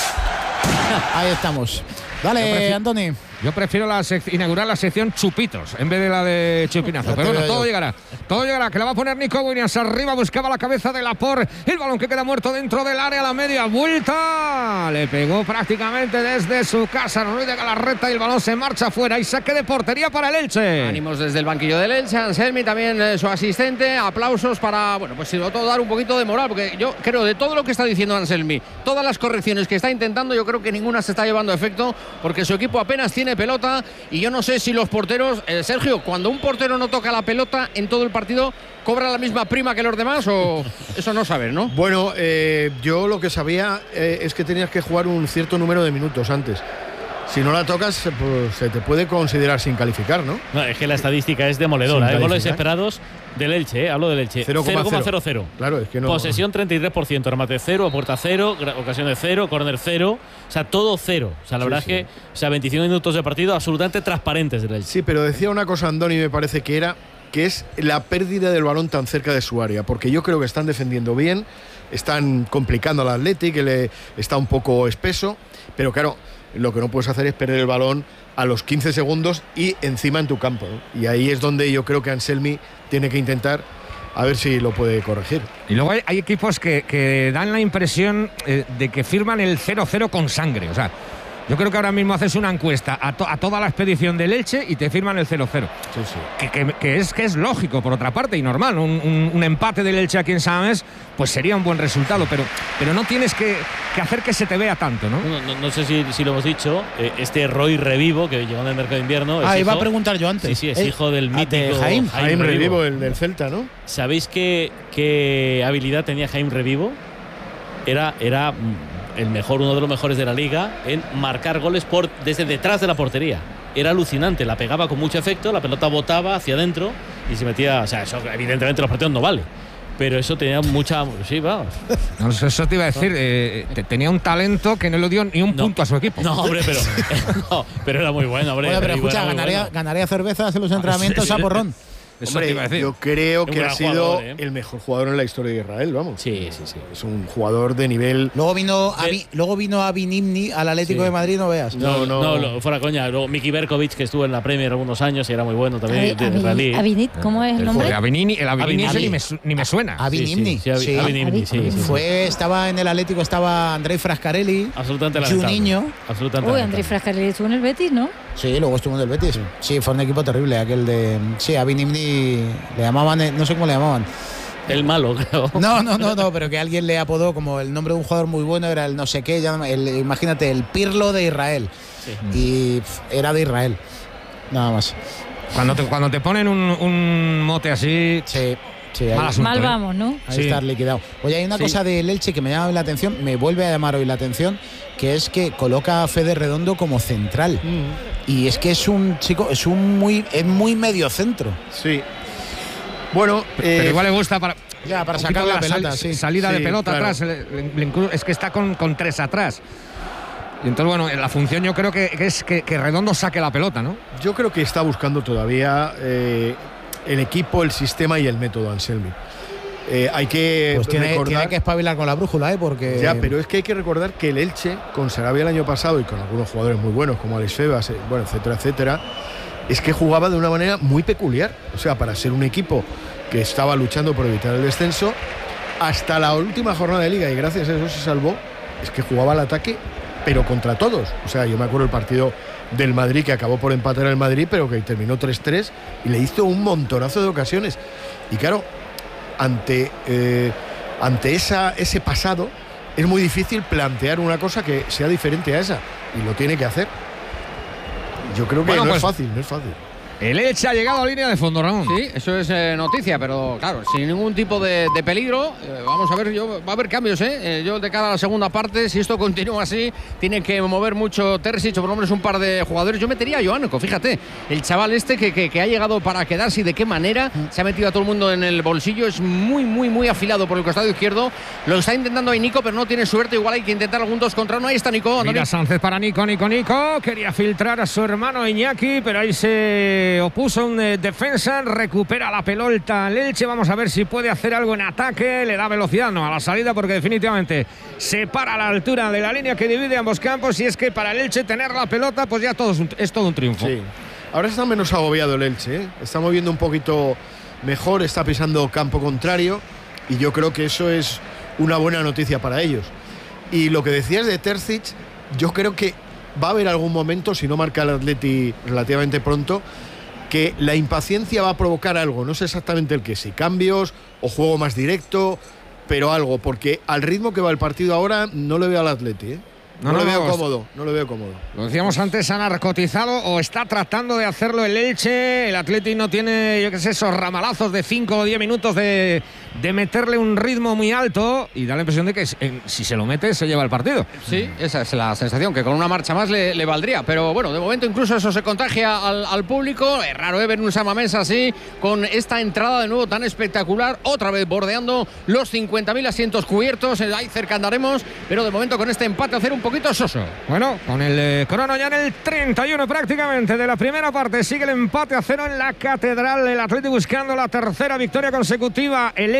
ahí estamos. Dale, Antoni. Yo prefiero la inaugurar la sección chupitos en vez de la de chupinazo. Pero bueno, todo yo. llegará. Todo llegará. Que la va a poner Nico Williams arriba. Buscaba la cabeza de Laporte. El balón que queda muerto dentro del área. La media vuelta. Le pegó prácticamente desde su casa Ruiz de Galarreta y el balón se marcha afuera. Y saque de portería para el Elche. Ánimos desde el banquillo del Elche. Anselmi también eh, su asistente. Aplausos para, bueno, pues sobre todo dar un poquito de moral. Porque yo creo de todo lo que está diciendo Anselmi, todas las correcciones que está intentando, yo creo que ninguna se está llevando a efecto. Porque su equipo apenas tiene pelota y yo no sé si los porteros, eh, Sergio, cuando un portero no toca la pelota en todo el partido, ¿cobra la misma prima que los demás o eso no sabes, no? Bueno, eh, yo lo que sabía eh, es que tenías que jugar un cierto número de minutos antes. Si no la tocas, pues se te puede considerar sin calificar, ¿no? No, es que la estadística es demoledora. ¿eh? Goles esperados del Elche, ¿eh? Hablo del Elche. cero coma cero cero. Claro, es que no. Posesión treinta y tres por ciento, remate cero, a puerta cero, ocasiones cero, córner cero. O sea, todo cero. O sea, la sí, verdad sí. es que, o sea, veinticinco minutos de partido absolutamente transparentes del Elche. Sí, pero decía una cosa Andoni, me parece que era, que es la pérdida del balón tan cerca de su área. Porque yo creo que están defendiendo bien, están complicando al Athletic, que le está un poco espeso, pero claro, lo que no puedes hacer es perder el balón a los quince segundos y encima en tu campo, ¿no? Y ahí es donde yo creo que Anselmi tiene que intentar a ver si lo puede corregir. Y luego hay, hay equipos que, que dan la impresión eh, de que firman el cero cero con sangre. O sea, Yo creo que ahora mismo haces una encuesta a, to, a toda la expedición del Elche y te firman el cero cero. Sí, sí. Que, que, que, es, que es lógico, por otra parte, y normal. Un, un, un empate del Elche aquí en San Mamés, pues sería un buen resultado, pero, pero no tienes que, que hacer que se te vea tanto, ¿no? No, no, no sé si, si lo hemos dicho, eh, este Roy Revivo, que llegó en el mercado de invierno. Ah, hijo, iba a preguntar yo antes. Sí, sí, es eh, hijo del mítico Jaime. Jaime Revivo, el del Celta, ¿no? ¿Sabéis qué, qué habilidad tenía Jaime Revivo? Era, era el mejor, uno de los mejores de la liga en marcar goles por, desde detrás de la portería. Era alucinante, la pegaba con mucho efecto, la pelota botaba hacia adentro y se metía. O sea, eso evidentemente los partidos no vale. Pero eso tenía mucha. Sí, vamos. No, eso te iba a decir. Eh, te, tenía un talento que no le dio ni un no, punto a su equipo. No, hombre, pero. no, pero era muy bueno, hombre. Oye, pero escucha, ganaría, bueno. ganaría cervezas en los entrenamientos sí, sí. a porrón. Eso Hombre, te iba a decir. yo creo Un que gran ha sido jugador, ¿eh? el mejor jugador en la historia de Israel, vamos. Sí, sí, sí. Es un jugador de nivel. Luego vino a, De- luego vino a Vinimni al Atlético Sí. de Madrid, no veas. No, No, no, no. no, fuera coña. Luego Miki Berkovic, que estuvo en la Premier algunos años y era muy bueno también, de Avi- israelí. Avinit, ¿cómo es el El nombre? Avinini, el Avinini ese Avi- ni me, su- ni me suena. A Vinimni. Sí, sí, sí, sí. Avi- Avinimni, sí, sí, sí. Fue, estaba en el Atlético, estaba Andrei Frascarelli. Absolutamente lamentable. Juninho. Absolutamente Uy, lamentable. Andrés Frascarelli estuvo en el Betis, ¿no? Sí, luego estuvo en el Betis. Sí, fue un equipo terrible aquel de. Sí, a Vinimni le llamaban, eh, no sé cómo le llamaban. El malo, creo. No, no, no, no, pero que alguien le apodó como el nombre de un jugador muy bueno, era el no sé qué, ya- el, imagínate, el Pirlo de Israel. Sí. Y pf, era de Israel. Nada más. Cuando te, cuando te ponen un, un mote así, Sí, sí, ahí, Mal asunto, Mal ¿eh? vamos, ¿no? ahí Sí. está liquidado. Oye, hay una Sí. cosa del Elche que me llama la atención, me vuelve a llamar hoy la atención, que es que coloca a Fede Redondo como central. Y es que es un chico, es un muy, es muy medio centro. Sí. Bueno, pero eh, igual le gusta para. Ya, para un sacar poquito la de pelota, sal- sí. salida Sí, de pelota claro. atrás. le- le- le inclu- es que está con, con tres atrás. Y entonces, bueno, la función yo creo que, que es que, que Redondo saque la pelota, ¿no? yo creo que está buscando todavía eh, el equipo, el sistema y el método Anselmi. Eh, hay que Pues tiene, recordar. tiene que espabilar con la brújula, ¿eh? Porque. Ya, pero es que hay que recordar que el Elche, con Sarabia el año pasado y con algunos jugadores muy buenos como Alex Febas, eh, bueno, etcétera, etcétera, es que jugaba de una manera muy peculiar. O sea, para ser un equipo que estaba luchando por evitar el descenso, hasta la última jornada de liga, y gracias a eso se salvó, es que jugaba al ataque, pero contra todos. O sea, yo me acuerdo el partido del Madrid, que acabó por empatar el Madrid, pero que terminó tres tres, y le hizo un montonazo de ocasiones. Y claro, ante, eh, ante esa, ese pasado, es muy difícil plantear una cosa que sea diferente a esa, y lo tiene que hacer. Yo creo que Bueno, no pues- es fácil, no es fácil. El Elche ha llegado a línea de fondo, Ramón. Sí, eso es eh, noticia, pero claro, sin ningún tipo de, de peligro. Eh, vamos a ver, yo, va a haber cambios, ¿eh? Eh, Yo de cara a la segunda parte, si esto continúa así, tiene que mover mucho Terzic, o por lo menos un par de jugadores. Yo metería a Joanco, fíjate, el chaval este que, que, que ha llegado para quedarse y de qué manera se ha metido a todo el mundo en el bolsillo. Es muy, muy, muy afilado por el costado izquierdo. Lo está intentando ahí Nico, pero no tiene suerte. Igual hay que intentar algún dos contra uno. Ahí está Nico. Mira Andoni. Sánchez para Nico, Nico, Nico. Quería filtrar a su hermano Iñaki, pero ahí se opuso un eh, defensa. Recupera la pelota el Elche. Vamos a ver si puede hacer algo en ataque. Le da velocidad, no, a la salida, porque definitivamente se para a la altura de la línea que divide ambos campos. Y es que para el Elche tener la pelota, pues ya todo es, un, es todo un triunfo. Sí. Ahora está menos agobiado el Elche, ¿eh? Está moviendo un poquito mejor, está pisando campo contrario, y yo creo que eso es una buena noticia para ellos. Y lo que decías de Terzic, yo creo que va a haber algún momento, si no marca el Atleti relativamente pronto, que la impaciencia va a provocar algo, no sé exactamente el que, si cambios o juego más directo, pero algo, porque al ritmo que va el partido ahora no le veo al Atleti, ¿eh? No, No, lo no, veo no, cómodo, no lo veo cómodo. Lo decíamos antes, ha narcotizado o está tratando de hacerlo el Elche. El Atleti no tiene, yo qué sé, esos ramalazos de cinco o diez minutos de, de meterle un ritmo muy alto, y da la impresión de que eh, si se lo mete se lleva el partido. Sí, esa es la sensación, que con una marcha más le, le valdría. Pero bueno, de momento incluso eso se contagia al, al público. Es raro ¿eh? ver un San Mamés así, con esta entrada de nuevo tan espectacular. Otra vez bordeando los cincuenta mil asientos cubiertos. Ahí cerca andaremos, pero de momento con este empate a cero un poquito soso. Bueno, con el eh, crono ya en el treinta y uno prácticamente de la primera parte. Sigue el empate a cero en la Catedral. El Atleti buscando la tercera victoria consecutiva. El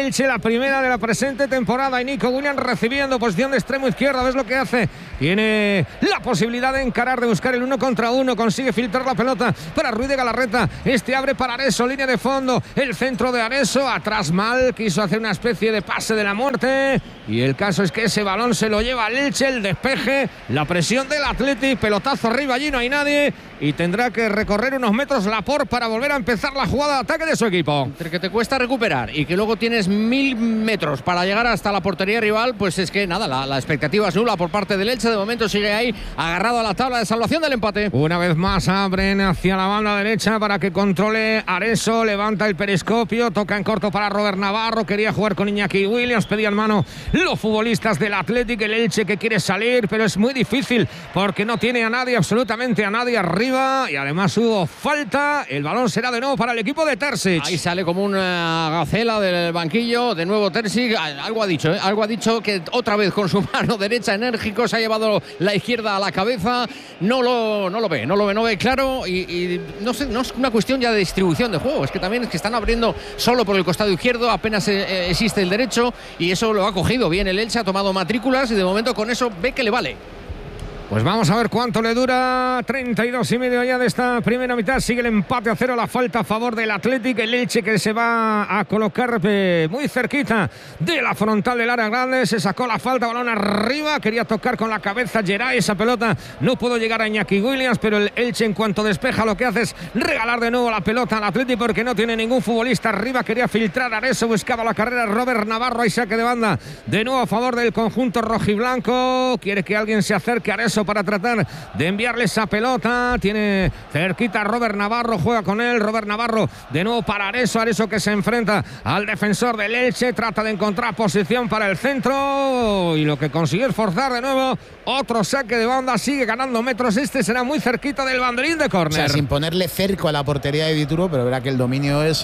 Elche, la primera de la presente temporada. Y Nico Williams recibiendo posición de extremo izquierdo. ¿Ves lo que hace? Tiene la posibilidad de encarar, de buscar el uno contra uno. Consigue filtrar la pelota para Ruiz de Galarreta. Este abre para Areso, línea de fondo. El centro de Areso, atrás mal. Quiso hacer una especie de pase de la muerte. Y el caso es que ese balón se lo lleva el Elche, el despeje, la presión del Athletic. Pelotazo arriba, allí no hay nadie. Y tendrá que recorrer unos metros Laporte para volver a empezar la jugada de ataque de su equipo. Entre que te cuesta recuperar y que luego tienes mil metros para llegar hasta la portería rival, pues es que nada, la, la expectativa es nula por parte del Elche. De momento sigue ahí agarrado a la tabla de salvación del empate. Una vez más abren hacia la banda derecha para que controle Areso. Levanta el periscopio, toca en corto para Robert Navarro. Quería jugar con Iñaki Williams, pedían mano los futbolistas del Athletic. El Elche que quiere salir, pero es muy difícil porque no tiene a nadie, absolutamente a nadie arriba. Y además hubo falta. El balón será de nuevo para el equipo de Terzic. Ahí sale como una gacela del banquillo. De nuevo Terzic. Algo ha dicho, ¿eh? Algo ha dicho que otra vez con su mano derecha enérgico se ha llevado la izquierda a la cabeza. No lo, no lo ve, no lo ve, no ve claro. Y, y no sé, no es una cuestión ya de distribución de juego. Es que también es que están abriendo solo por el costado izquierdo. Apenas eh, existe el derecho. Y eso lo ha cogido bien el Elche. Ha tomado matrículas y de momento con eso ve que le vale. Pues vamos a ver cuánto le dura. treinta y dos y medio ya de esta primera mitad. Sigue el empate a cero, la falta a favor del Athletic. El Elche que se va a colocar muy cerquita de la frontal del área grande. Se sacó la falta, balón arriba. Quería tocar con la cabeza Geray. Esa pelota no pudo llegar a Iñaki Williams, pero el Elche en cuanto despeja lo que hace es regalar de nuevo la pelota al Athletic porque no tiene ningún futbolista arriba. Quería filtrar a Areso, buscaba la carrera Robert Navarro. Hay saque de banda de nuevo a favor del conjunto rojiblanco. Quiere que alguien se acerque a Areso para tratar de enviarle esa pelota. Tiene cerquita Robert Navarro, juega con él. Robert Navarro de nuevo para Areso. Areso que se enfrenta al defensor del Elche, trata de encontrar posición para el centro y lo que consiguió es forzar de nuevo otro saque de banda. Sigue ganando metros, este será muy cerquita del banderín de córner. O sea, sin ponerle cerco a la portería de Dituro, pero verá que el dominio es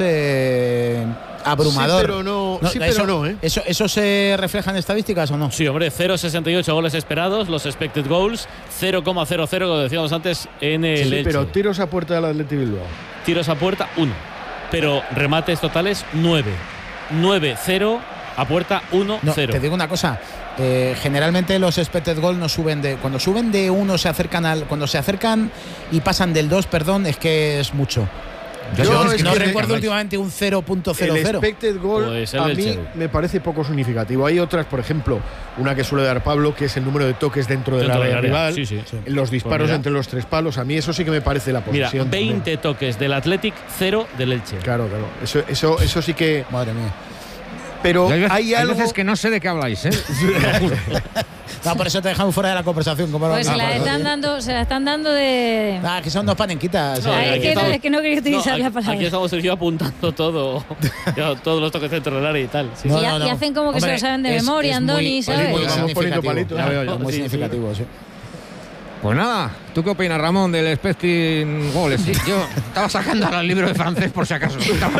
eh, abrumador. Sí, pero no, no, sí, eso, pero no ¿eh? eso, ¿Eso se refleja en estadísticas o no? Sí, hombre, cero coma sesenta y ocho goles esperados, los expected goals, cero coma cero cero, como decíamos antes, en el sí, Elche. Pero tiros a puerta del Athletic Bilbao. Tiros a puerta, uno. Pero remates totales, nueve. nueve cero, a puerta, uno cero. No, te digo una cosa. Eh, generalmente los expected goals no suben de. Cuando suben de uno se acercan al. Cuando se acercan y pasan del dos, perdón, es que es mucho. Yo, Yo no, es no que recuerdo últimamente un cero punto cero cero. El expected goal pues a mí me parece poco significativo. Hay otras, por ejemplo, una que suele dar Pablo, que es el número de toques dentro, dentro del área rival, sí, sí, sí. los disparos pues entre los tres palos. A mí eso sí que me parece la posesión. Mira, veinte también. Toques del Athletic, cero del Elche. Claro, claro. Eso, eso, eso sí que. Madre mía. Pero hay, veces, hay, hay algo veces que no sé de qué habláis, ¿eh? No, por eso te dejamos fuera de la conversación. Como pues se la, están dando, se la están dando de. Ah, que son dos panenquitas. No, eh. es, que estamos, no, es que no quería utilizar no, aquí, la palabra. Aquí estamos Sergio apuntando todo, todos los toques dentro del área y tal. Sí. No, sí. no, no. Y hacen como que Hombre, se lo saben de es, memoria, es Andoni, muy, ¿sabes? Muy, vamos poniendo palitos. Ya veo yo, muy sí, significativo, sí. Pues nada, ¿tú qué opinas, Ramón, del expecting goals? Sí, yo estaba sacando ahora el libro de francés por si acaso.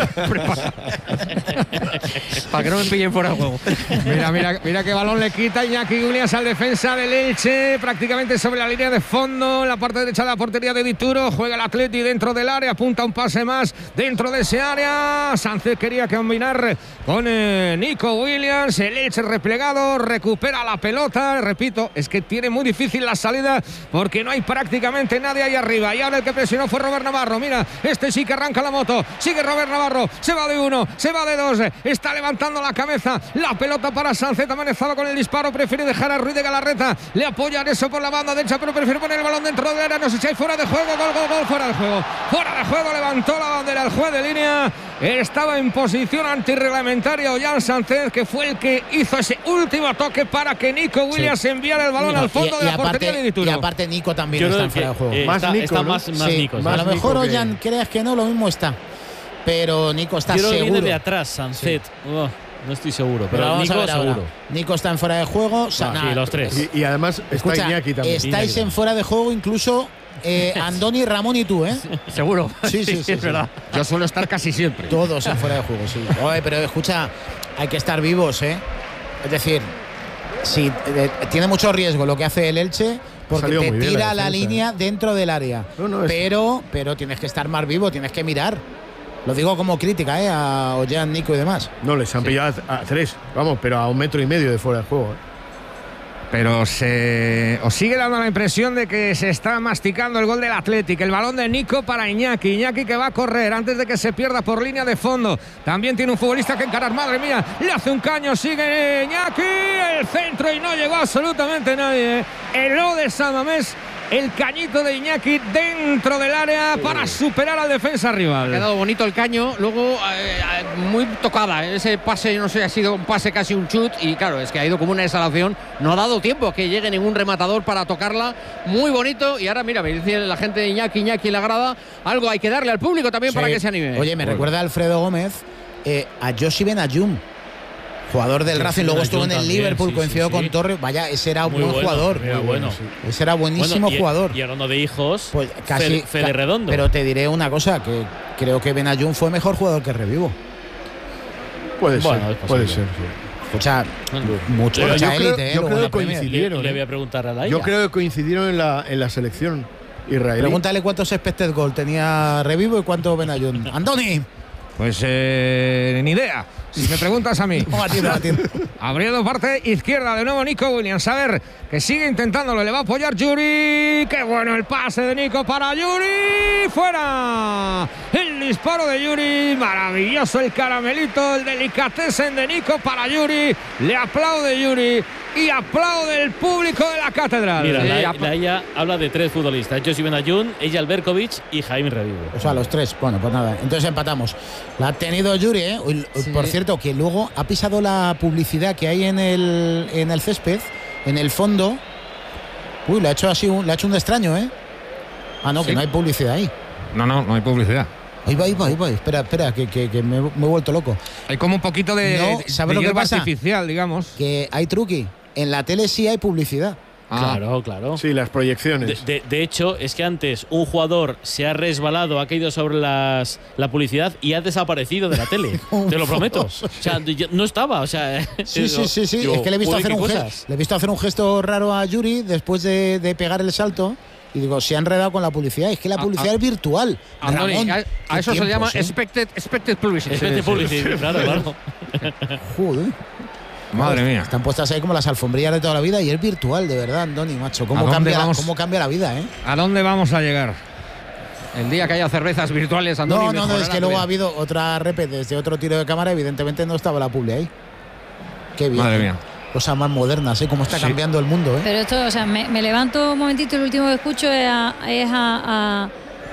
Para que no me pillen fuera de juego. Mira, mira, mira qué balón le quita Iñaki Williams al defensa del Elche, prácticamente sobre la línea de fondo, en la parte derecha de la portería de Dituro. Juega el Atleti dentro del área, apunta un pase más dentro de ese área. Sánchez quería combinar con eh, Nico Williams. El Elche replegado, recupera la pelota. Repito, es que tiene muy difícil la salida porque no hay prácticamente nadie ahí arriba. Y ahora el que presionó fue Robert Navarro. Mira, este sí que arranca la moto. Sigue Robert Navarro. Se va de uno, se va de dos. Está levantando la cabeza. La pelota para Sánchez. Amenazado con el disparo. Prefiere dejar a Ruiz de Galarreta. Le apoyan eso por la banda derecha, pero prefiere poner el balón dentro de área. No sé si hay fuera de juego. Gol, gol, gol. Fuera de juego. Fuera de juego. Levantó la bandera el juez de línea. Estaba en posición antirreglamentaria Ollán Sánchez, que fue el que hizo ese último toque para que Nico Williams sí. enviara el balón no, al fondo y, de la aparte, portería de Dituro. Y aparte Nico también está en fuera de juego. Eh, más está, Nico, está ¿no? más, más sí, Nico. Más a lo mejor Nico Ollán, que... creas que no, lo mismo está. Pero Nico está Yo creo seguro. que viene de atrás, Sánchez. Sí. Oh, no estoy seguro, pero, pero Nico seguro. Nico está en fuera de juego. O sea, ah, nada, sí, los tres. Y, y además escucha, está Iñaki también. Estáis Iñaki. en fuera de juego incluso eh, Andoni, Ramón y tú, ¿eh? Seguro. Sí, sí, sí, sí, es sí. verdad. Yo suelo estar casi siempre. Todos en fuera de juego, sí. Oye, pero escucha, hay que estar vivos, ¿eh? Es decir, sí, eh, tiene mucho riesgo lo que hace el Elche, porque te tira la, la línea dentro del área. No, no, es... pero, pero tienes que estar más vivo, tienes que mirar. Lo digo como crítica, ¿eh? A Ollán, Nico y demás. No, les han sí. pillado a, a tres, vamos, pero a un metro y medio de fuera del juego. ¿eh? Pero se os sigue dando la impresión de que se está masticando el gol del Athletic. El balón de Nico para Iñaki. Iñaki que va a correr antes de que se pierda por línea de fondo. También tiene un futbolista que encarar. Madre mía, le hace un caño. Sigue Iñaki. El centro y no llegó absolutamente nadie. El O de San Mamés. El cañito de Iñaki dentro del área para superar al defensa rival. Ha quedado bonito el caño, luego eh, muy tocada. Ese pase, no sé, ha sido un pase casi un chut. Y claro, es que ha ido como una exhalación. No ha dado tiempo a que llegue ningún rematador para tocarla. Muy bonito. Y ahora, mira, me dice la gente de Iñaki, Iñaki en la grada. Algo hay que darle al público también sí. para que se anime. Oye, me bueno. recuerda a Alfredo Gómez eh, a Joshi Benayoun. Jugador del sí, Racing, sí, luego estuvo en el también, Liverpool, sí, coincidió sí, con sí. Torres. Vaya, ese era un buen bueno, jugador. Muy bueno. Sí. Ese era buenísimo bueno, y, jugador. Y hablando de hijos, pues casi, Fede, Fede Redondo. Pero te diré una cosa, que creo que Benayoun fue mejor jugador que Revivo. Puede bueno, ser, puede ser, sí. Escucha, mucho, mucha yo élite, creo, ¿eh? Yo creo que coincidieron. Le, ¿eh? le voy a preguntar a la Yo creo que coincidieron en la, en la selección israelí. Pregúntale cuántos expected goal tenía Revivo y cuánto Benayoun. Andoni. Pues eh, ni idea. Si me preguntas a mí. No, atiendo, atiendo. Abriendo parte izquierda de nuevo Nico Williams. A ver, que sigue intentándolo. Le va a apoyar Yuri. Qué bueno el pase de Nico para Yuri. Fuera. El disparo de Yuri. Maravilloso el caramelito. El delicatessen de Nico para Yuri. Le aplaude Yuri. Y aplaude el público de la catedral. Mira, sí, la, la ella habla de tres futbolistas: Joshi Benayoun, Eyal Berkovic y Jaime Revivo. O sea, los tres. Bueno, pues nada. Entonces empatamos. La ha tenido Yuri, ¿eh? Sí. Por cierto, que luego ha pisado la publicidad que hay en el, en el césped, en el fondo. Uy, le ha hecho así un, le ha hecho un extraño, ¿eh? Ah, no, sí. que no hay publicidad ahí. No, no, no hay publicidad. Ahí va, ahí va, ahí va. Espera, espera, que, que, que me, me he vuelto loco. Hay como un poquito de, no, ¿sabes de lo que pasa? artificial, digamos. Que hay truqui. En la tele sí hay publicidad. Ah. Claro, claro. Sí, las proyecciones. De, de, de hecho, es que antes un jugador se ha resbalado, ha caído sobre las, la publicidad y ha desaparecido de la tele. Te lo prometo. O sea, yo, no estaba. O sea, sí, sí, sí, sí. Digo, es que le he visto hacer un gesto, le he visto hacer un gesto raro a Yuri después de, de pegar el salto. Y digo, se ha enredado con la publicidad. Es que la publicidad ah, es virtual. Andoni, Ramón, a, a eso se llama expected, expected publicity. Expected publicity, claro, claro. Joder. Madre mía. Están puestas ahí como las alfombrillas de toda la vida y es virtual, de verdad, Andoni, macho. ¿Cómo, cambia, vamos, cómo cambia la vida, eh? ¿A dónde vamos a llegar? El día que haya cervezas virtuales, Andoni. No, no, no, es que luego ha habido otra repe desde otro tiro de cámara. Evidentemente no estaba la publi ahí. Qué bien. Madre mía. Cosas más modernas, ¿eh? Cómo está sí. cambiando el mundo, ¿eh? Pero esto, o sea, me, me levanto un momentito y lo último que escucho es a... Es a, a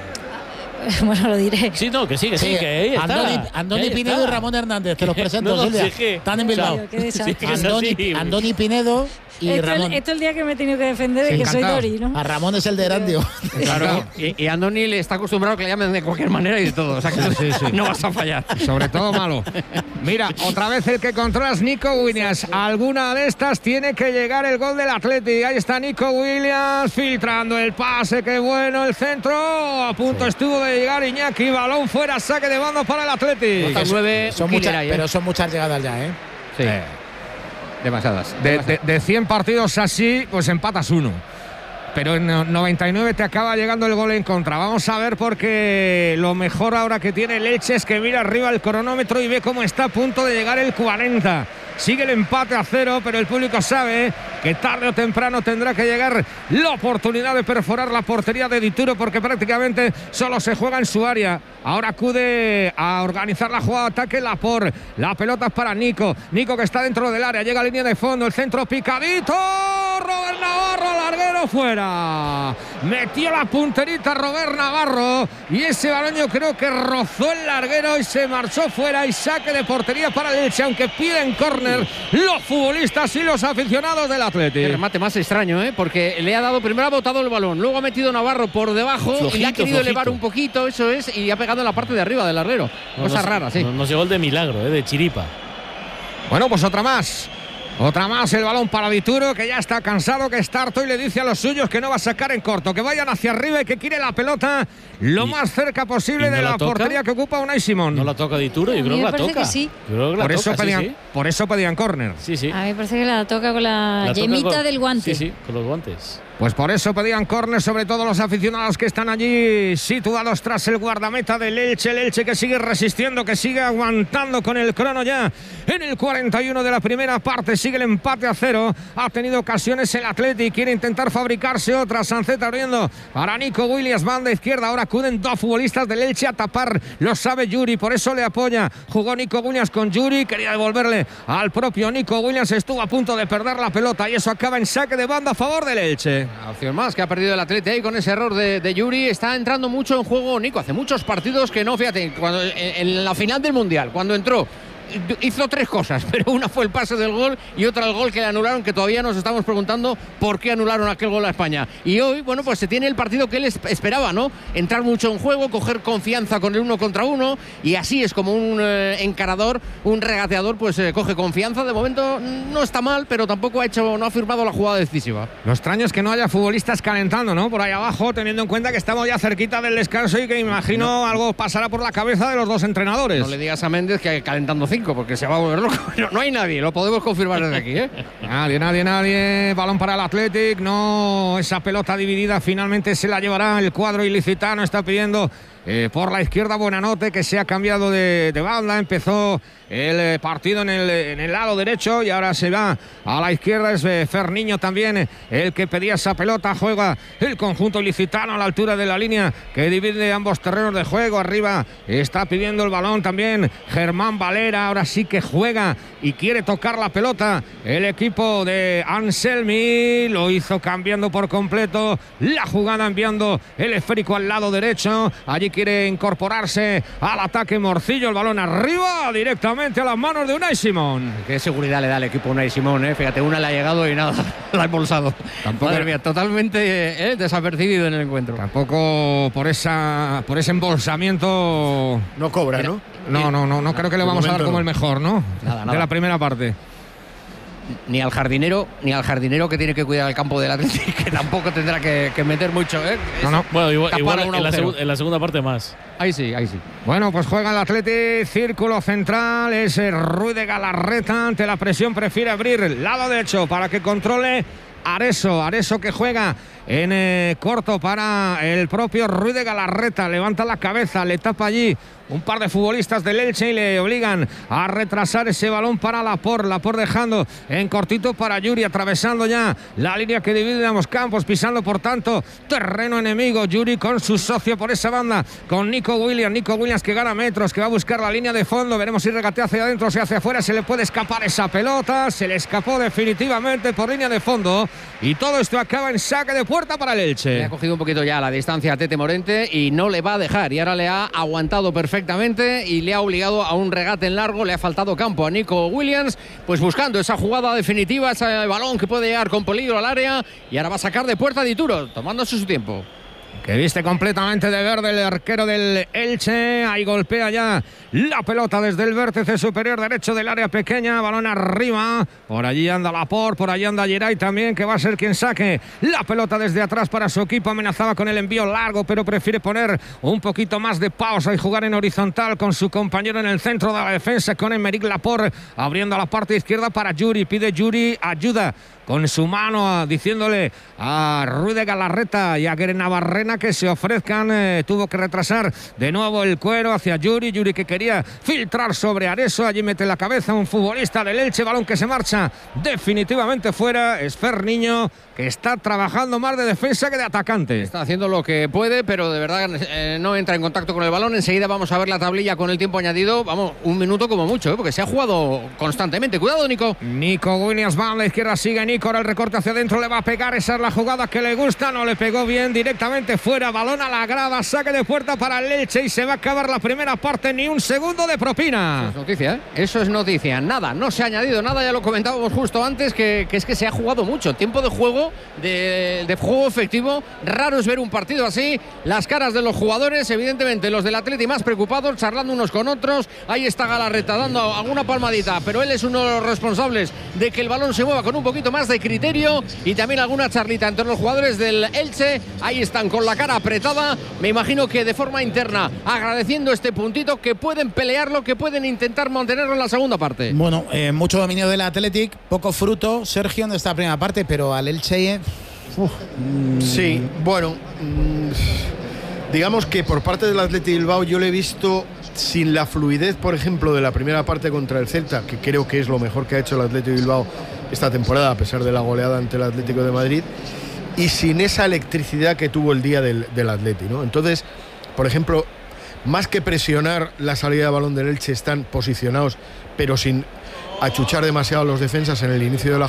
bueno, lo diré. Sí, no, que sí, que sí, sí que ahí está. Andoni, Andoni Pinedo está. y Ramón Hernández, te los presento, no, no, Silvia. Sí, que, están en Bilbao. Sí, Andoni, Andoni Pinedo y esto Ramón. Es, esto es el día que me he tenido que defender de sí, que encantado. Soy Dori, ¿no? A Ramón es el de Erandio. Claro, y, y Andoni le está acostumbrado a que le llamen de cualquier manera y de todo. O sea que sí, sí. no vas a fallar. Sobre todo malo. Mira, otra vez el que controla es Nico Williams. Alguna de estas tiene que llegar el gol del Athletic. Ahí está Nico Williams filtrando el pase. Qué bueno el centro. A punto sí. estuvo de llegar Iñaki. Balón fuera, saque de banda para el Athletic. Son, nueve, son muchas, ahí, ¿eh? Pero son muchas llegadas ya, ¿eh? Sí. Eh. Demasiadas. De, de, de cien partidos así, pues empatas uno. Pero en noventa y nueve te acaba llegando el gol en contra. Vamos a ver, porque lo mejor ahora que tiene Leche es que mira arriba el cronómetro y ve cómo está a punto de llegar el cuarenta. Sigue el empate a cero, pero el público sabe que tarde o temprano tendrá que llegar la oportunidad de perforar la portería de Dituro, porque prácticamente solo se juega en su área. Ahora acude a organizar la jugada de ataque Laporte. La pelota es para Nico. Nico que está dentro del área, llega a línea de fondo, el centro picadito. Robert Navarro, larguero fuera. Metió la punterita Robert Navarro y ese balón yo creo que rozó el larguero y se marchó fuera, y saque de portería para el Elche, aunque piden córner los futbolistas y los aficionados del Athletic. El remate más extraño, ¿eh? Porque le ha dado, primero ha botado el balón, luego ha metido Navarro por debajo flojito, y le ha querido flojito. elevar un poquito, eso es, y ha pegado en la parte de arriba del larguero. No, Cosa nos, rara, sí. Nos llegó el de milagro, ¿eh? De chiripa. Bueno, pues otra más. Otra más, el balón para Dituro, que ya está cansado, que está harto y le dice a los suyos que no va a sacar en corto, que vayan hacia arriba y que quiere la pelota lo y, más cerca posible no de la, la portería que ocupa Unai Simón. ¿No la toca Dituro? Yo creo que la toca. Que sí. Creo que la por, toca, eso pedían, sí, sí. por eso pedían córner. Sí, sí. A mí me parece que la toca con la, la yemita con, del guante. Sí, sí, con los guantes. Pues por eso pedían córner, sobre todo los aficionados que están allí situados tras el guardameta del Elche. El Elche que sigue resistiendo, que sigue aguantando con el crono ya en el cuarenta y uno de la primera parte. Sigue el empate a cero. Ha tenido ocasiones el Athletic, quiere intentar fabricarse otra. Sancet abriendo para Nico Williams, banda izquierda. Ahora acuden dos futbolistas del Elche a tapar. Lo sabe Yuri, por eso le apoya. Jugó Nico Williams con Yuri, quería devolverle al propio Nico Williams. Estuvo a punto de perder la pelota y eso acaba en saque de banda a favor del Elche. Una opción más que ha perdido el Atleti ahí con ese error de, de Yuri. Está entrando mucho en juego Nico. Hace muchos partidos que no, fíjate, cuando, en, en la final del Mundial, cuando entró, hizo tres cosas, pero una fue el pase del gol y otra el gol que le anularon, que todavía nos estamos preguntando por qué anularon aquel gol a España. Y hoy, bueno, pues se tiene el partido que él esperaba, ¿no? Entrar mucho en juego, coger confianza con el uno contra uno, y así es como un eh, encarador, un regateador, pues eh, coge confianza. De momento no está mal, pero tampoco ha hecho, no ha firmado la jugada decisiva. Lo extraño es que no haya futbolistas calentando, ¿no? Por ahí abajo, teniendo en cuenta que estamos ya cerquita del descanso y que imagino no. algo pasará por la cabeza de los dos entrenadores. No le digas a Méndez que calentando cinco, porque se va a volver loco. No, no hay nadie, lo podemos confirmar desde aquí, ¿eh? Nadie, nadie, nadie. Balón para el Athletic. No, esa pelota dividida finalmente se la llevará el cuadro ilicitano. Está pidiendo eh, por la izquierda Buenanote, que se ha cambiado de, de banda. Empezó el eh, partido en el, en el lado derecho y ahora se va a la izquierda. Es eh, Ferniño también el que pedía esa pelota. Juega el conjunto ilicitano a la altura de la línea que divide ambos terrenos de juego. Arriba está pidiendo el balón también Germán Valera. Ahora sí que juega y quiere tocar la pelota el equipo de Anselmi. Lo hizo cambiando por completo la jugada, enviando el esférico al lado derecho. Allí quiere incorporarse al ataque Morcillo. El balón arriba directamente a las manos de Unai Simón. Qué seguridad le da el equipo Unai Simón, ¿eh? Fíjate, una le ha llegado y nada, la ha embolsado. Tampoco, madre mía, totalmente eh, desapercibido en el encuentro. Tampoco por esa por ese embolsamiento. No cobra, ¿no? No, no, no, no creo que le vamos a dar como el mejor, ¿no? Nada, nada. De la primera parte. Ni al jardinero, ni al jardinero que tiene que cuidar el campo del Atlético, que tampoco tendrá que, que meter mucho, ¿eh? No, no. Bueno, igual, igual en, la segu- en la segunda parte más. Ahí sí, ahí sí. Bueno, pues juega el Athletic, círculo central, es Ruiz de Galarreta. Ante la presión prefiere abrir el lado derecho para que controle Areso. Areso que juega en eh, corto para el propio Ruiz de Galarreta. Levanta la cabeza, le tapa allí un par de futbolistas del Elche y le obligan a retrasar ese balón para Laporte. Laporte dejando en cortito para Yuri, atravesando ya la línea que divide ambos campos, pisando por tanto terreno enemigo. Yuri con su socio por esa banda, con Nico Williams. Nico Williams que gana metros, que va a buscar la línea de fondo. Veremos si regatea hacia adentro o si hacia afuera. Se le puede escapar esa pelota. Se le escapó definitivamente por línea de fondo. Y todo esto acaba en saque de puerta para el Elche. Le ha cogido un poquito ya la distancia a Tete Morente y no le va a dejar. Y ahora le ha aguantado perfectamente y le ha obligado a un regate en largo. Le ha faltado campo a Nico Williams, pues buscando esa jugada definitiva, ese balón que puede llegar con peligro al área. Y ahora va a sacar de puerta Dituro, tomándose su tiempo. Que viste completamente de verde el arquero del Elche. Ahí golpea ya la pelota desde el vértice superior derecho del área pequeña. Balón arriba. Por allí anda Laporte, por allí anda Geray también, que va a ser quien saque la pelota desde atrás para su equipo. Amenazaba con el envío largo, pero prefiere poner un poquito más de pausa y jugar en horizontal con su compañero en el centro de la defensa, con Aymeric Laporte abriendo a la parte izquierda para Yuri. Pide Yuri ayuda con su mano, diciéndole a Ruiz de Galarreta y a Gueren Navarrena que se ofrezcan. Eh, tuvo que retrasar de nuevo el cuero hacia Yuri. Yuri que quería filtrar sobre Areso. Allí mete la cabeza un futbolista del Elche. Balón que se marcha definitivamente fuera. Es Ferniño, que está trabajando más de defensa que de atacante. Está haciendo lo que puede, pero de verdad eh, no entra en contacto con el balón. Enseguida vamos a ver la tablilla con el tiempo añadido. Vamos, un minuto como mucho, ¿eh? Porque se ha jugado constantemente. Cuidado, Nico. Nico Williams va a la izquierda, sigue Nico. Ahora el recorte hacia adentro, le va a pegar. Esa es la jugada que le gusta. No le pegó bien, directamente fuera. Balón a la grada, saque de puerta para el Elche y se va a acabar la primera parte. Ni un segundo de propina. Eso es noticia, ¿eh? Eso es noticia. Nada, no se ha añadido nada. Ya lo comentábamos justo antes, que, que es que se ha jugado mucho. Tiempo de juego, de, de juego efectivo. Raro es ver un partido así. Las caras de los jugadores, evidentemente los del Atleti más preocupados, charlando unos con otros. Ahí está Galarreta dando alguna palmadita, pero él es uno de los responsables de que el balón se mueva con un poquito más de criterio, y también alguna charlita entre los jugadores del Elche. Ahí están con la cara apretada, me imagino que de forma interna, agradeciendo este puntito, que pueden pelearlo, que pueden intentar mantenerlo en la segunda parte. Bueno, eh, mucho dominio del Athletic, poco fruto, Sergio, en esta primera parte, pero al Elche Uf, sí, bueno, digamos que por parte del Athletic Bilbao yo le he visto sin la fluidez, por ejemplo, de la primera parte contra el Celta, que creo que es lo mejor que ha hecho el Athletic Bilbao esta temporada, a pesar de la goleada ante el Atlético de Madrid, y sin esa electricidad que tuvo el día del, del Athletic, ¿no? Entonces, por ejemplo, más que presionar la salida de balón del Elche, están posicionados, pero sin achuchar demasiado a los defensas en el inicio de la